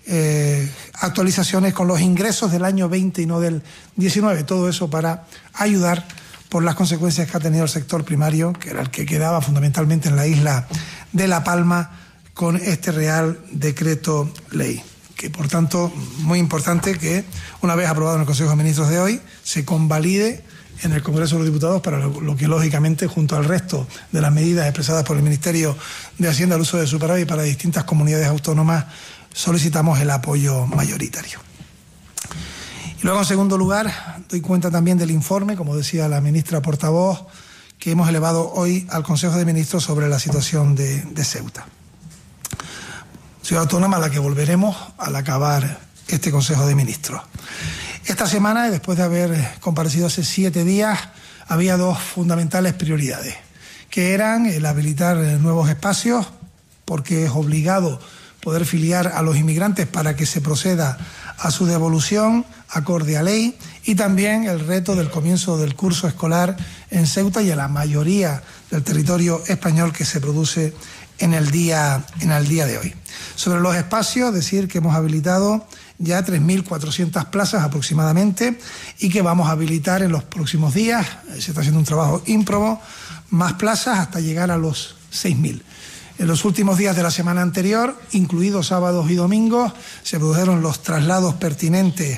eh, actualizaciones con los ingresos del año veinte y no del diecinueve. Todo eso para ayudar por las consecuencias que ha tenido el sector primario, que era el que quedaba fundamentalmente en la isla de La Palma con este Real Decreto Ley. Que por tanto, muy importante que una vez aprobado en el Consejo de Ministros de hoy, se convalide en el Congreso de los Diputados, para lo, lo que lógicamente junto al resto de las medidas expresadas por el Ministerio de Hacienda al uso de superávit para distintas comunidades autónomas solicitamos el apoyo mayoritario. Y luego, en segundo lugar, doy cuenta también del informe, como decía la ministra portavoz, que hemos elevado hoy al Consejo de Ministros sobre la situación de, de Ceuta. Ciudad autónoma a la que volveremos al acabar este Consejo de Ministros. Esta semana, y después de haber comparecido hace siete días, había dos fundamentales prioridades, que eran el habilitar nuevos espacios, porque es obligado poder filiar a los inmigrantes para que se proceda a su devolución acorde a ley, y también el reto del comienzo del curso escolar en Ceuta y en la mayoría del territorio español que se produce en el día, en el día de hoy. Sobre los espacios, decir que hemos habilitado ya tres mil cuatrocientas plazas aproximadamente y que vamos a habilitar en los próximos días. Se está haciendo un trabajo ímprobo, más plazas hasta llegar a los seis mil. En los últimos días de la semana anterior, incluidos sábados y domingos, se produjeron los traslados pertinentes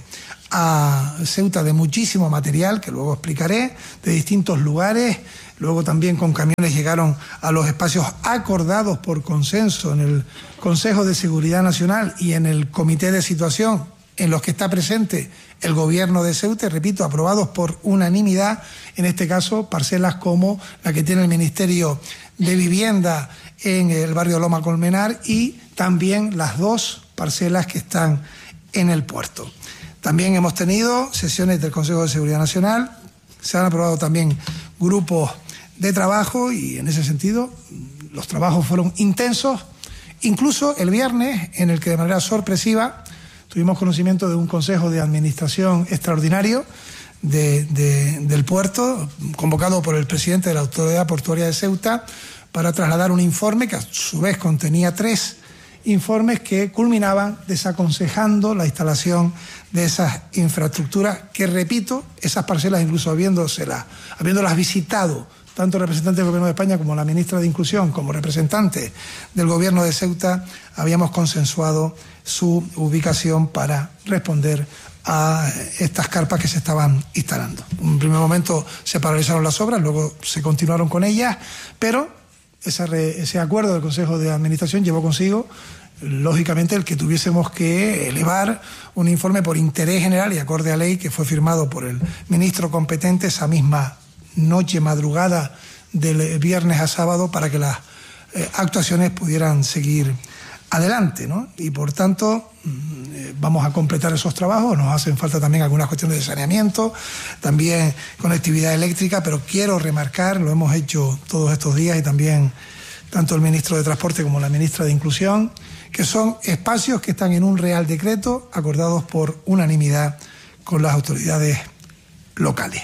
a Ceuta de muchísimo material, que luego explicaré, de distintos lugares. Luego también con camiones llegaron a los espacios acordados por consenso en el Consejo de Seguridad Nacional y en el Comité de Situación, en los que está presente el Gobierno de Ceuta, y repito, aprobados por unanimidad, en este caso parcelas como la que tiene el Ministerio de Vivienda en el barrio Loma Colmenar y también las dos parcelas que están en el puerto. También hemos tenido sesiones del Consejo de Seguridad Nacional, se han aprobado también grupos de trabajo y en ese sentido los trabajos fueron intensos, incluso el viernes, en el que de manera sorpresiva tuvimos conocimiento de un Consejo de Administración extraordinario de, de, del puerto, convocado por el presidente de la Autoridad Portuaria de Ceuta, para trasladar un informe que a su vez contenía tres informes que culminaban desaconsejando la instalación de esas infraestructuras que, repito, esas parcelas, incluso habiéndoselas, habiéndolas visitado tanto representantes del Gobierno de España como la ministra de Inclusión, como representantes del Gobierno de Ceuta, habíamos consensuado su ubicación para responder a estas carpas que se estaban instalando. En un primer momento se paralizaron las obras, luego se continuaron con ellas, pero ese, re, ese acuerdo del Consejo de Administración llevó consigo, lógicamente, el que tuviésemos que elevar un informe por interés general y acorde a ley que fue firmado por el ministro competente esa misma noche, madrugada del viernes a sábado, para que las eh, actuaciones pudieran seguir adelante, ¿no? Y por tanto eh, vamos a completar esos trabajos. Nos hacen falta también algunas cuestiones de saneamiento, también conectividad eléctrica, pero quiero remarcar, lo hemos hecho todos estos días y también tanto el ministro de Transporte como la ministra de Inclusión, que son espacios que están en un Real Decreto acordados por unanimidad con las autoridades locales.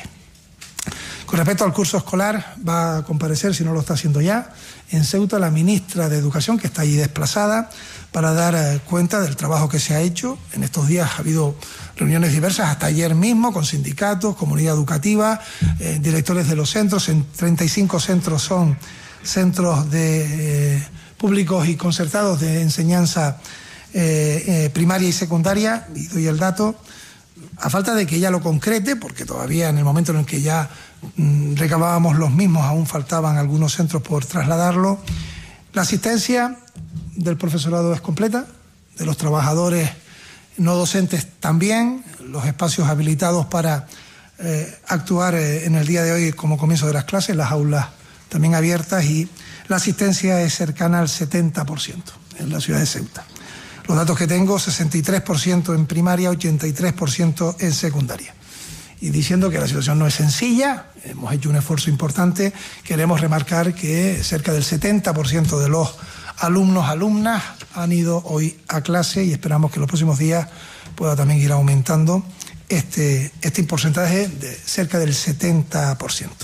Con respecto al curso escolar, va a comparecer, si no lo está haciendo ya, en Ceuta la ministra de Educación, que está allí desplazada, para dar cuenta del trabajo que se ha hecho. En estos días ha habido reuniones diversas, hasta ayer mismo, con sindicatos, comunidad educativa, eh, directores de los centros. En treinta y cinco centros son centros de, eh, públicos y concertados de enseñanza eh, eh, primaria y secundaria, y doy el dato, a falta de que ella lo concrete, porque todavía en el momento en el que ya mm, recabábamos los mismos, aún faltaban algunos centros por trasladarlo. La asistencia del profesorado es completa, de los trabajadores no docentes también, los espacios habilitados para eh, actuar eh, en el día de hoy como comienzo de las clases, las aulas también abiertas, y la asistencia es cercana al setenta por ciento en la ciudad de Ceuta. Los datos que tengo, sesenta y tres por ciento en primaria, ochenta y tres por ciento en secundaria. Y diciendo que la situación no es sencilla, hemos hecho un esfuerzo importante, queremos remarcar que cerca del setenta por ciento de los alumnos, alumnas han ido hoy a clase y esperamos que en los próximos días pueda también ir aumentando este, este porcentaje de cerca del setenta por ciento.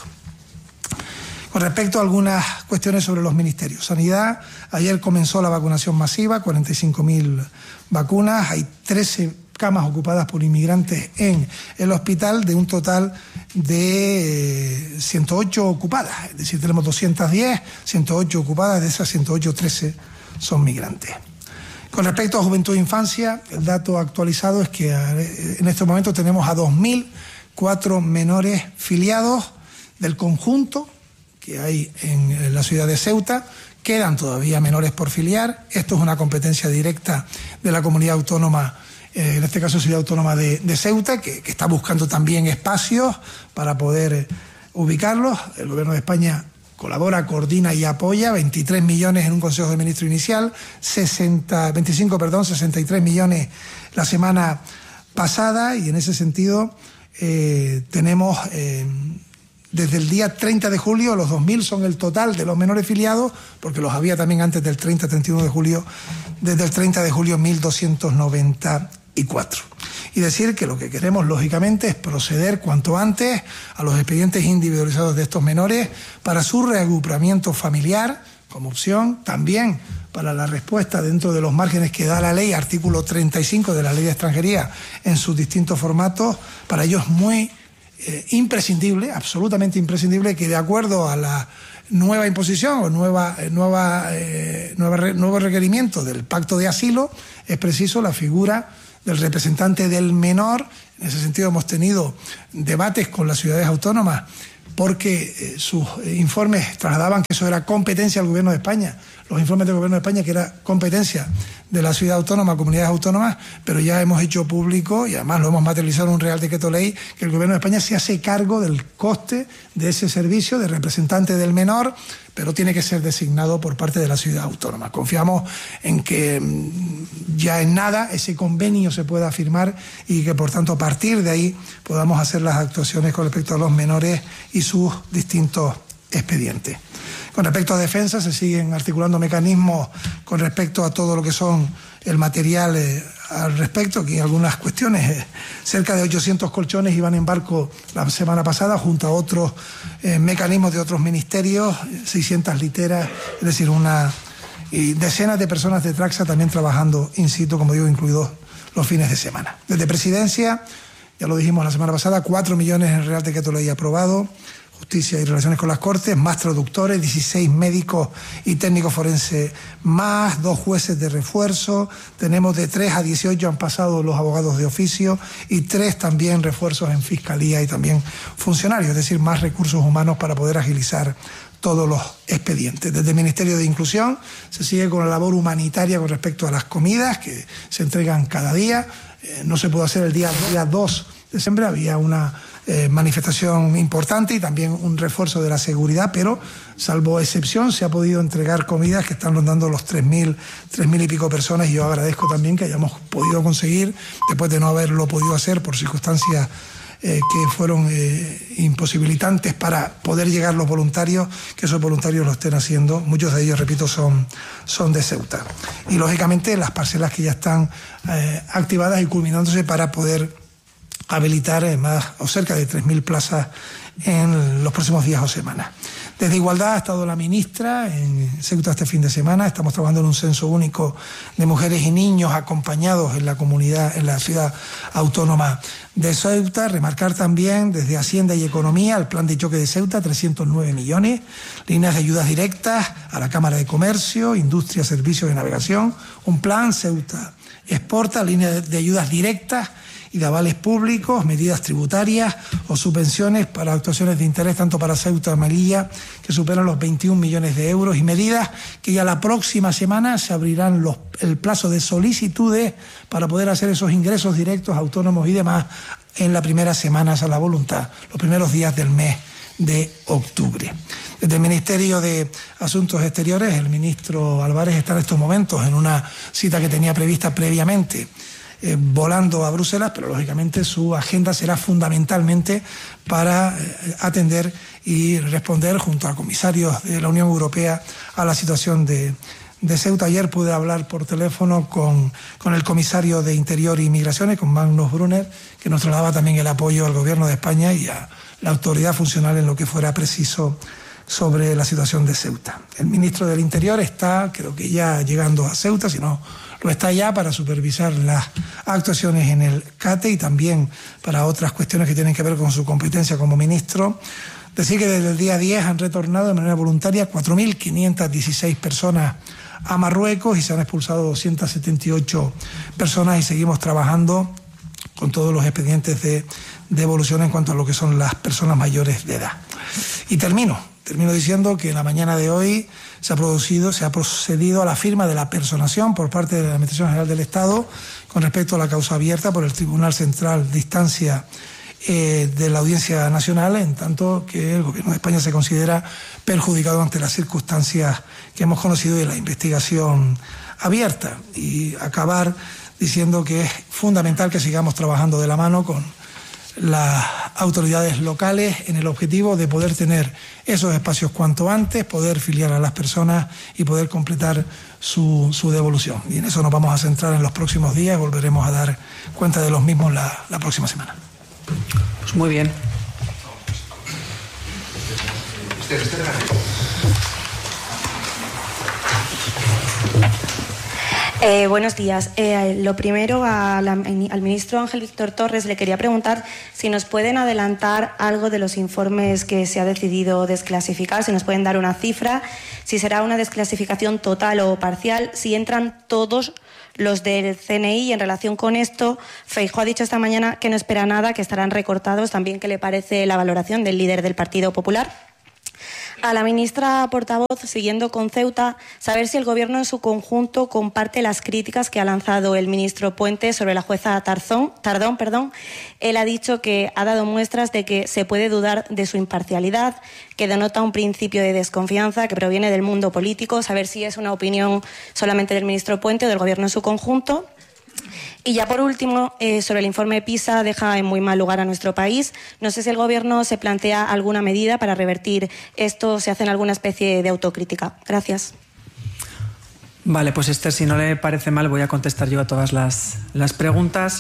Con respecto a algunas cuestiones sobre los ministerios. Sanidad, ayer comenzó la vacunación masiva, cuarenta y cinco mil vacunas, hay trece camas ocupadas por inmigrantes en el hospital, de un total de ciento ocho ocupadas, es decir, tenemos doscientas diez, ciento ocho ocupadas, de esas ciento ocho, trece son migrantes. Con respecto a juventud e infancia, el dato actualizado es que en este momento tenemos a dos mil cuatro menores filiados del conjunto que hay en la ciudad de Ceuta. Quedan todavía menores por filiar. Esto es una competencia directa de la comunidad autónoma, eh, en este caso Ciudad Autónoma de, de Ceuta, que, que está buscando también espacios para poder eh, ubicarlos. El Gobierno de España colabora, coordina y apoya, veintitrés millones en un Consejo de Ministros inicial, sesenta, veinticinco, perdón, sesenta y tres millones la semana pasada, y en ese sentido eh, tenemos... Eh, Desde el día treinta de julio, los dos mil son el total de los menores filiados, porque los había también antes del treinta, treinta y uno de julio, desde el treinta de julio, mil doscientos noventa y cuatro. Y decir que lo que queremos, lógicamente, es proceder cuanto antes a los expedientes individualizados de estos menores para su reagrupamiento familiar, como opción, también para la respuesta dentro de los márgenes que da la ley, artículo treinta y cinco de la Ley de Extranjería en sus distintos formatos. Para ello es muy eh, imprescindible, absolutamente imprescindible, que de acuerdo a la nueva imposición o nueva, eh, nueva, eh, nueva re, nuevo requerimiento del Pacto de Asilo, es preciso la figura del representante del menor. En ese sentido hemos tenido debates con las ciudades autónomas porque eh, sus eh, informes trasladaban que eso era competencia del Gobierno de España, los informes del Gobierno de España que era competencia de la ciudad autónoma, comunidades autónomas, pero ya hemos hecho público y además lo hemos materializado en un Real Decreto Ley, que el Gobierno de España se hace cargo del coste de ese servicio de representante del menor, pero tiene que ser designado por parte de la ciudad autónoma. Confiamos en que ya en nada ese convenio se pueda firmar y que por tanto a partir de ahí podamos hacer las actuaciones con respecto a los menores y sus distintos expedientes. Con respecto a defensa, se siguen articulando mecanismos con respecto a todo lo que son el material eh, al respecto, que en algunas cuestiones eh, cerca de ochocientos colchones iban en barco la semana pasada junto a otros eh, mecanismos de otros ministerios, seiscientas literas, es decir, una y decenas de personas de Traxa también trabajando in situ, como digo, incluidos los fines de semana. Desde Presidencia, ya lo dijimos la semana pasada, cuatro millones en el Real Decreto Ley aprobado, Justicia y Relaciones con las Cortes, más traductores, dieciséis médicos y técnicos forenses más, dos jueces de refuerzo, tenemos de tres a dieciocho han pasado los abogados de oficio y tres también refuerzos en Fiscalía y también funcionarios, es decir, más recursos humanos para poder agilizar todos los expedientes. Desde el Ministerio de Inclusión se sigue con la labor humanitaria con respecto a las comidas que se entregan cada día. Eh, no se pudo hacer el día, día dos de diciembre, había una eh, manifestación importante y también un refuerzo de la seguridad, pero salvo excepción se ha podido entregar comidas que están rondando los tres mil, tres mil y pico personas, y yo agradezco también que hayamos podido conseguir, después de no haberlo podido hacer por circunstancias Eh, que fueron eh, imposibilitantes para poder llegar los voluntarios, que esos voluntarios lo estén haciendo. Muchos de ellos, repito, son, son de Ceuta. Y lógicamente las parcelas que ya están eh, activadas y culminándose para poder habilitar eh, más o cerca de tres mil plazas en los próximos días o semanas. Desde Igualdad ha estado la ministra en Ceuta este fin de semana. Estamos trabajando en un censo único de mujeres y niños acompañados en la comunidad, en la ciudad autónoma de Ceuta. Remarcar también desde Hacienda y Economía el plan de choque de Ceuta, trescientos nueve millones, líneas de ayudas directas a la Cámara de Comercio, Industria, Servicios y Navegación, un plan Ceuta Exporta, líneas de ayudas directas y de avales públicos, medidas tributarias o subvenciones para actuaciones de interés tanto para Ceuta y Melilla, que superan los veintiún millones de euros, y medidas que ya la próxima semana se abrirán los, el plazo de solicitudes para poder hacer esos ingresos directos autónomos y demás en la primera semana a la voluntad, los primeros días del mes de octubre. Desde el Ministerio de Asuntos Exteriores, el ministro Álvarez está en estos momentos en una cita que tenía prevista previamente, Eh, volando a Bruselas, pero lógicamente su agenda será fundamentalmente para eh, atender y responder junto a comisarios de la Unión Europea a la situación de, de Ceuta. Ayer pude hablar por teléfono con, con el comisario de Interior y Migraciones, con Magnus Brunner, que nos trasladaba también el apoyo al Gobierno de España y a la autoridad funcional en lo que fuera preciso sobre la situación de Ceuta. El ministro del Interior está, creo que ya llegando a Ceuta, si no lo está ya, para supervisar las actuaciones en el CATE y también para otras cuestiones que tienen que ver con su competencia como ministro. Decir que desde el día diez han retornado de manera voluntaria cuatro mil quinientas dieciséis personas a Marruecos y se han expulsado doscientas setenta y ocho personas, y seguimos trabajando con todos los expedientes de devolución en cuanto a lo que son las personas mayores de edad. Y termino, termino diciendo que en la mañana de hoy se ha producido, se ha procedido a la firma de la personación por parte de la Administración General del Estado con respecto a la causa abierta por el Tribunal Central de Instancia eh, de la Audiencia Nacional, en tanto que el Gobierno de España se considera perjudicado ante las circunstancias que hemos conocido de la investigación abierta. Y acabar diciendo que es fundamental que sigamos trabajando de la mano con las autoridades locales en el objetivo de poder tener esos espacios cuanto antes, poder filiar a las personas y poder completar su, su devolución. Y en eso nos vamos a centrar en los próximos días y volveremos a dar cuenta de los mismos la, la próxima semana. Pues muy bien. Este, este Eh, buenos días. Eh, lo primero, a la, al ministro Ángel Víctor Torres le quería preguntar si nos pueden adelantar algo de los informes que se ha decidido desclasificar, si nos pueden dar una cifra, si será una desclasificación total o parcial, si entran todos los del C N I. Y en relación con esto, Feijóo ha dicho esta mañana que no espera nada, que estarán recortados. También, ¿qué le parece la valoración del líder del Partido Popular? A la ministra portavoz, siguiendo con Ceuta, saber si el Gobierno en su conjunto comparte las críticas que ha lanzado el ministro Puente sobre la jueza Tarzón, Tardón. Perdón. Él ha dicho que ha dado muestras de que se puede dudar de su imparcialidad, que denota un principio de desconfianza que proviene del mundo político. Saber si es una opinión solamente del ministro Puente o del Gobierno en su conjunto. Y ya por último, eh, sobre el informe PISA, deja en muy mal lugar a nuestro país. No sé si el Gobierno se plantea alguna medida para revertir esto, se hace alguna especie de autocrítica. Gracias. Vale, pues Esther, si no le parece mal, voy a contestar yo a todas las, las preguntas.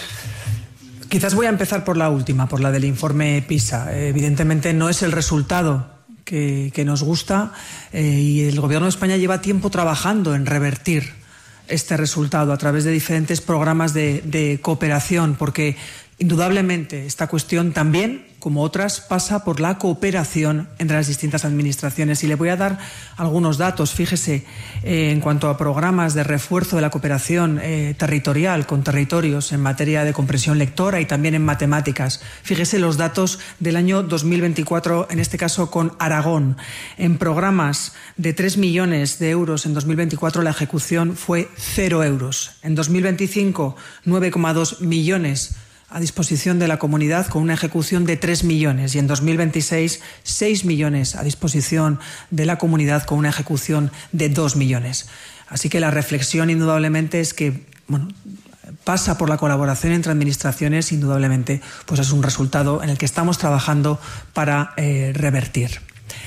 Quizás voy a empezar por la última, por la del informe PISA. Eh, evidentemente no es el resultado que, que nos gusta eh, y el Gobierno de España lleva tiempo trabajando en revertir este resultado a través de diferentes programas de, de cooperación, porque indudablemente esta cuestión también, como otras, pasa por la cooperación entre las distintas administraciones. Y le voy a dar algunos datos. Fíjese, eh, en cuanto a programas de refuerzo de la cooperación eh, territorial con territorios en materia de comprensión lectora y también en matemáticas. Fíjese los datos del año dos mil veinticuatro, en este caso con Aragón. En programas de tres millones de euros en dos mil veinticuatro la ejecución fue cero euros. En dos mil veinticinco, nueve coma dos millones a disposición de la comunidad con una ejecución de tres millones y en dos mil veintiséis seis millones a disposición de la comunidad con una ejecución de dos millones. Así que la reflexión indudablemente es que, bueno, pasa por la colaboración entre administraciones, indudablemente pues es un resultado en el que estamos trabajando para eh, revertir.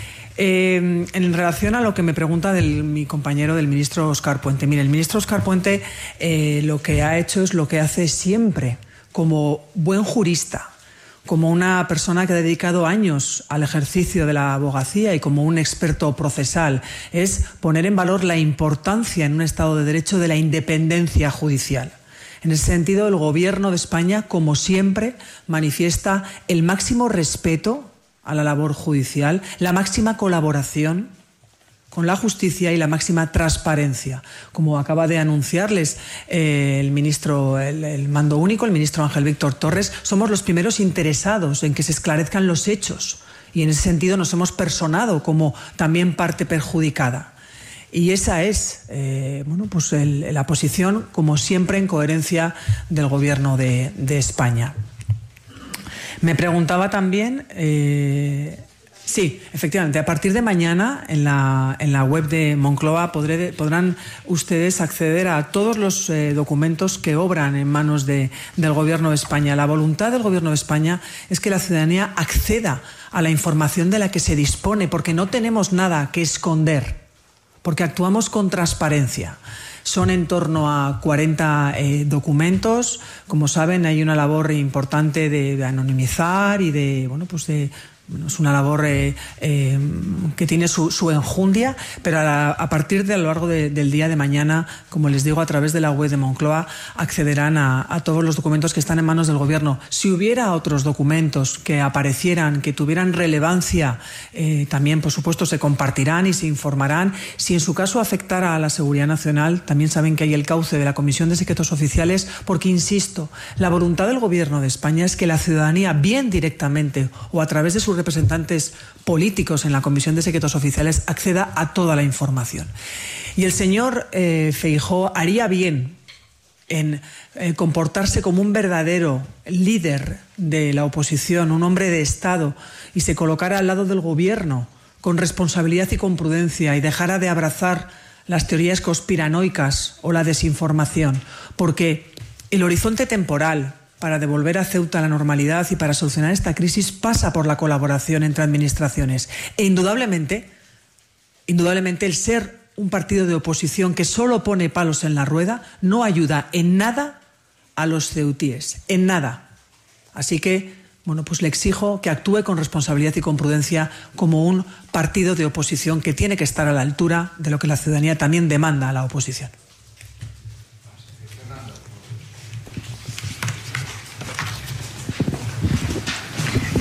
Eh, en relación a lo que me pregunta del, mi compañero del ministro Óscar Puente, mire, el ministro Óscar Puente eh, lo que ha hecho es lo que hace siempre como buen jurista, como una persona que ha dedicado años al ejercicio de la abogacía y como un experto procesal, es poner en valor la importancia en un Estado de Derecho de la independencia judicial. En ese sentido, el Gobierno de España, como siempre, manifiesta el máximo respeto a la labor judicial, la máxima colaboración con la justicia y la máxima transparencia. Como acaba de anunciarles eh, el ministro, el, el mando único, el ministro Ángel Víctor Torres, somos los primeros interesados en que se esclarezcan los hechos y en ese sentido nos hemos personado como también parte perjudicada. Y esa es eh, bueno, pues el, la posición, como siempre, en coherencia del Gobierno de, de España. Me preguntaba también... Eh, Sí, efectivamente. A partir de mañana en la, en la web de Moncloa podré, podrán ustedes acceder a todos los eh, documentos que obran en manos de, del Gobierno de España. La voluntad del Gobierno de España es que la ciudadanía acceda a la información de la que se dispone, porque no tenemos nada que esconder, porque actuamos con transparencia. Son en torno a cuarenta eh, documentos. Como saben, hay una labor importante de, de anonimizar y de, bueno, pues de... Bueno, es una labor eh, eh, que tiene su, su enjundia, pero a, a partir de a lo largo de, del día de mañana, como les digo, a través de la web de Moncloa, accederán a, a todos los documentos que están en manos del Gobierno. Si hubiera otros documentos que aparecieran, que tuvieran relevancia, eh, también, por supuesto, se compartirán y se informarán. Si en su caso afectara a la seguridad nacional, también saben que hay el cauce de la Comisión de Secretos Oficiales, porque, insisto, la voluntad del Gobierno de España es que la ciudadanía, bien directamente o a través de sus representantes políticos en la Comisión de Secretos Oficiales, acceda a toda la información. Y el señor eh, Feijóo haría bien en eh, comportarse como un verdadero líder de la oposición, un hombre de Estado, y se colocara al lado del Gobierno con responsabilidad y con prudencia y dejara de abrazar las teorías conspiranoicas o la desinformación, porque el horizonte temporal para devolver a Ceuta la normalidad y para solucionar esta crisis pasa por la colaboración entre administraciones. E indudablemente, indudablemente el ser un partido de oposición que solo pone palos en la rueda no ayuda en nada a los ceutíes, en nada. Así que, bueno, pues le exijo que actúe con responsabilidad y con prudencia como un partido de oposición que tiene que estar a la altura de lo que la ciudadanía también demanda a la oposición.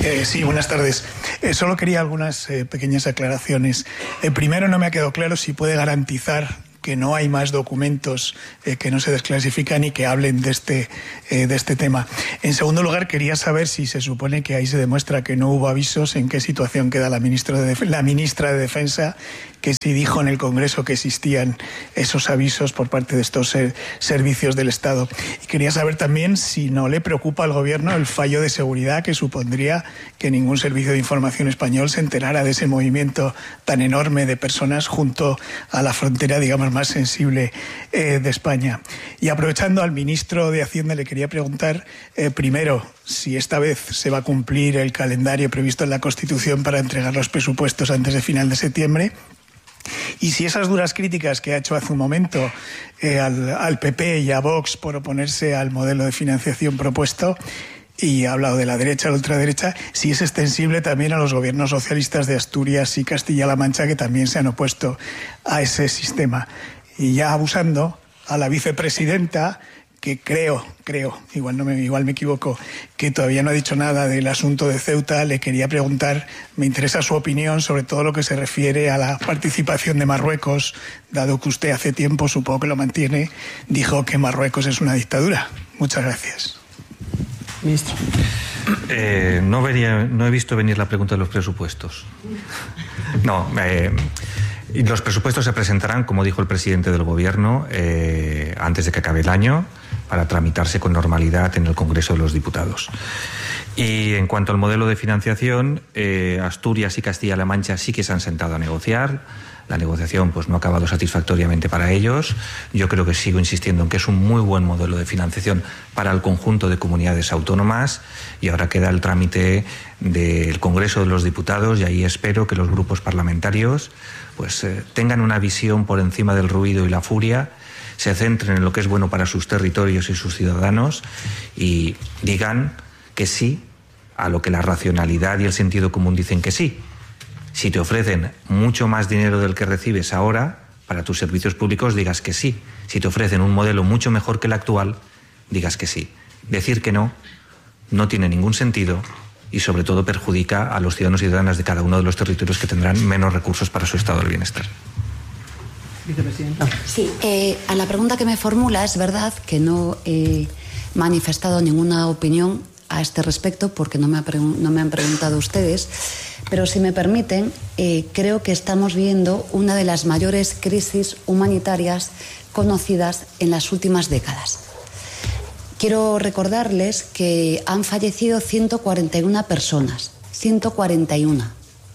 Eh, sí, buenas tardes. Eh, solo quería algunas eh, pequeñas aclaraciones. Eh, primero, no me ha quedado claro si puede garantizar que no hay más documentos eh, que no se desclasifican y que hablen de este, eh, de este tema. En segundo lugar, quería saber si se supone que ahí se demuestra que no hubo avisos, en qué situación queda la ministra de, la ministra de Defensa, que si dijo en el Congreso que existían esos avisos por parte de estos ser, servicios del Estado. Y quería saber también si no le preocupa al Gobierno el fallo de seguridad que supondría que ningún servicio de información español se enterara de ese movimiento tan enorme de personas junto a la frontera, digamos, más sensible eh, de España. Y aprovechando al ministro de Hacienda, le quería preguntar eh, primero si esta vez se va a cumplir el calendario previsto en la Constitución para entregar los presupuestos antes de final de septiembre. Y si esas duras críticas que ha hecho hace un momento eh, al, al P P y a Vox por oponerse al modelo de financiación propuesto, y ha hablado de la derecha, la ultraderecha, si es extensible también a los gobiernos socialistas de Asturias y Castilla-La Mancha, que también se han opuesto a ese sistema. Y ya abusando, a la vicepresidenta, que creo, creo, igual, no me, igual me equivoco, que todavía no ha dicho nada del asunto de Ceuta, le quería preguntar, me interesa su opinión sobre todo lo que se refiere a la participación de Marruecos, dado que usted hace tiempo, supongo que lo mantiene, dijo que Marruecos es una dictadura. Muchas gracias. Ministro. Eh, no, vería, no he visto venir la pregunta de los presupuestos. No, eh, los presupuestos se presentarán, como dijo el presidente del Gobierno, eh, antes de que acabe el año, para tramitarse con normalidad en el Congreso de los Diputados. Y en cuanto al modelo de financiación, eh, Asturias y Castilla-La Mancha sí que se han sentado a negociar. La negociación pues no ha acabado satisfactoriamente para ellos. Yo creo que sigo insistiendo en que es un muy buen modelo de financiación para el conjunto de comunidades autónomas, y ahora queda el trámite del Congreso de los Diputados, y ahí espero que los grupos parlamentarios pues eh, tengan una visión por encima del ruido y la furia, se centren en lo que es bueno para sus territorios y sus ciudadanos y digan que sí a lo que la racionalidad y el sentido común dicen que sí. Si te ofrecen mucho más dinero del que recibes ahora para tus servicios públicos, digas que sí. Si te ofrecen un modelo mucho mejor que el actual, digas que sí. Decir que no no tiene ningún sentido y sobre todo perjudica a los ciudadanos y ciudadanas de cada uno de los territorios que tendrán menos recursos para su estado del bienestar. Vicepresidenta. Sí, eh, a la pregunta que me formula, es verdad que no he manifestado ninguna opinión a este respecto porque no me, ha no me han preguntado ustedes, pero si me permiten, eh, creo que estamos viendo una de las mayores crisis humanitarias conocidas en las últimas décadas. Quiero recordarles que han fallecido ciento cuarenta y una personas, ciento cuarenta y una,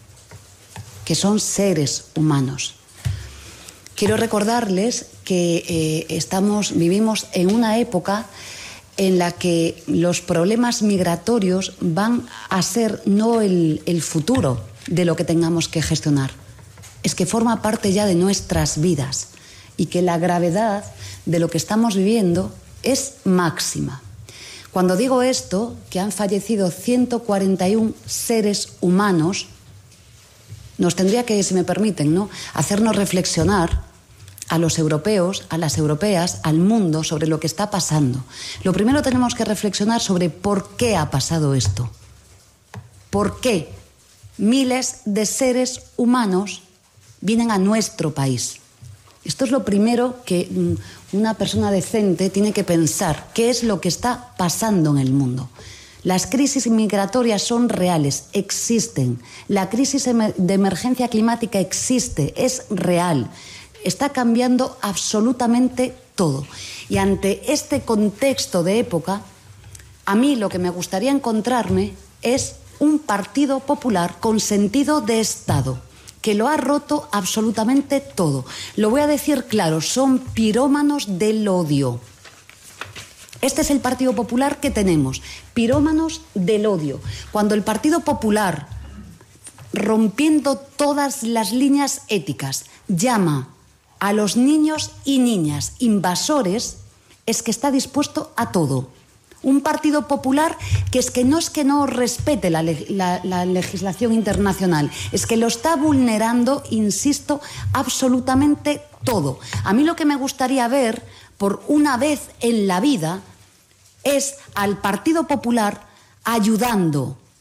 que son seres humanos. Quiero recordarles que eh, estamos, vivimos en una época en la que los problemas migratorios van a ser no el, el futuro de lo que tengamos que gestionar, es que forma parte ya de nuestras vidas y que la gravedad de lo que estamos viviendo es máxima. Cuando digo esto, que han fallecido ciento cuarenta y un seres humanos, nos tendría que, si me permiten, ¿no?, hacernos reflexionar a los europeos, a las europeas, al mundo sobre lo que está pasando. Lo primero tenemos que reflexionar sobre por qué ha pasado esto. ¿Por qué miles de seres humanos vienen a nuestro país? Esto es lo primero que una persona decente tiene que pensar. ¿Qué es lo que está pasando en el mundo? Las crisis migratorias son reales, existen. La crisis de emergencia climática existe, es real. Está cambiando absolutamente todo. Y ante este contexto de época, a mí lo que me gustaría encontrarme es un Partido Popular con sentido de Estado, que lo ha roto absolutamente todo. Lo voy a decir claro, son pirómanos del odio. Este es el Partido Popular que tenemos, pirómanos del odio. Cuando el Partido Popular, rompiendo todas las líneas éticas, llama a los niños y niñas invasores, es que está dispuesto a todo. Un Partido Popular que es que no es que no respete la, la, la legislación internacional, es que lo está vulnerando, insisto, absolutamente todo. A mí lo que me gustaría ver, por una vez en la vida, es al Partido Popular ayudando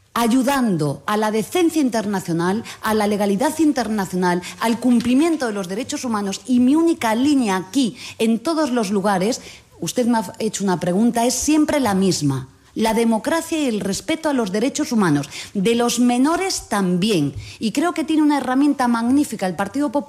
ayudando a la decencia internacional, a la legalidad internacional, al cumplimiento de los derechos humanos, y mi única línea aquí, en todos los lugares, usted me ha hecho una pregunta, es siempre la misma. La democracia y el respeto a los derechos humanos, de los menores también. Y creo que tiene una herramienta magnífica el Partido Popular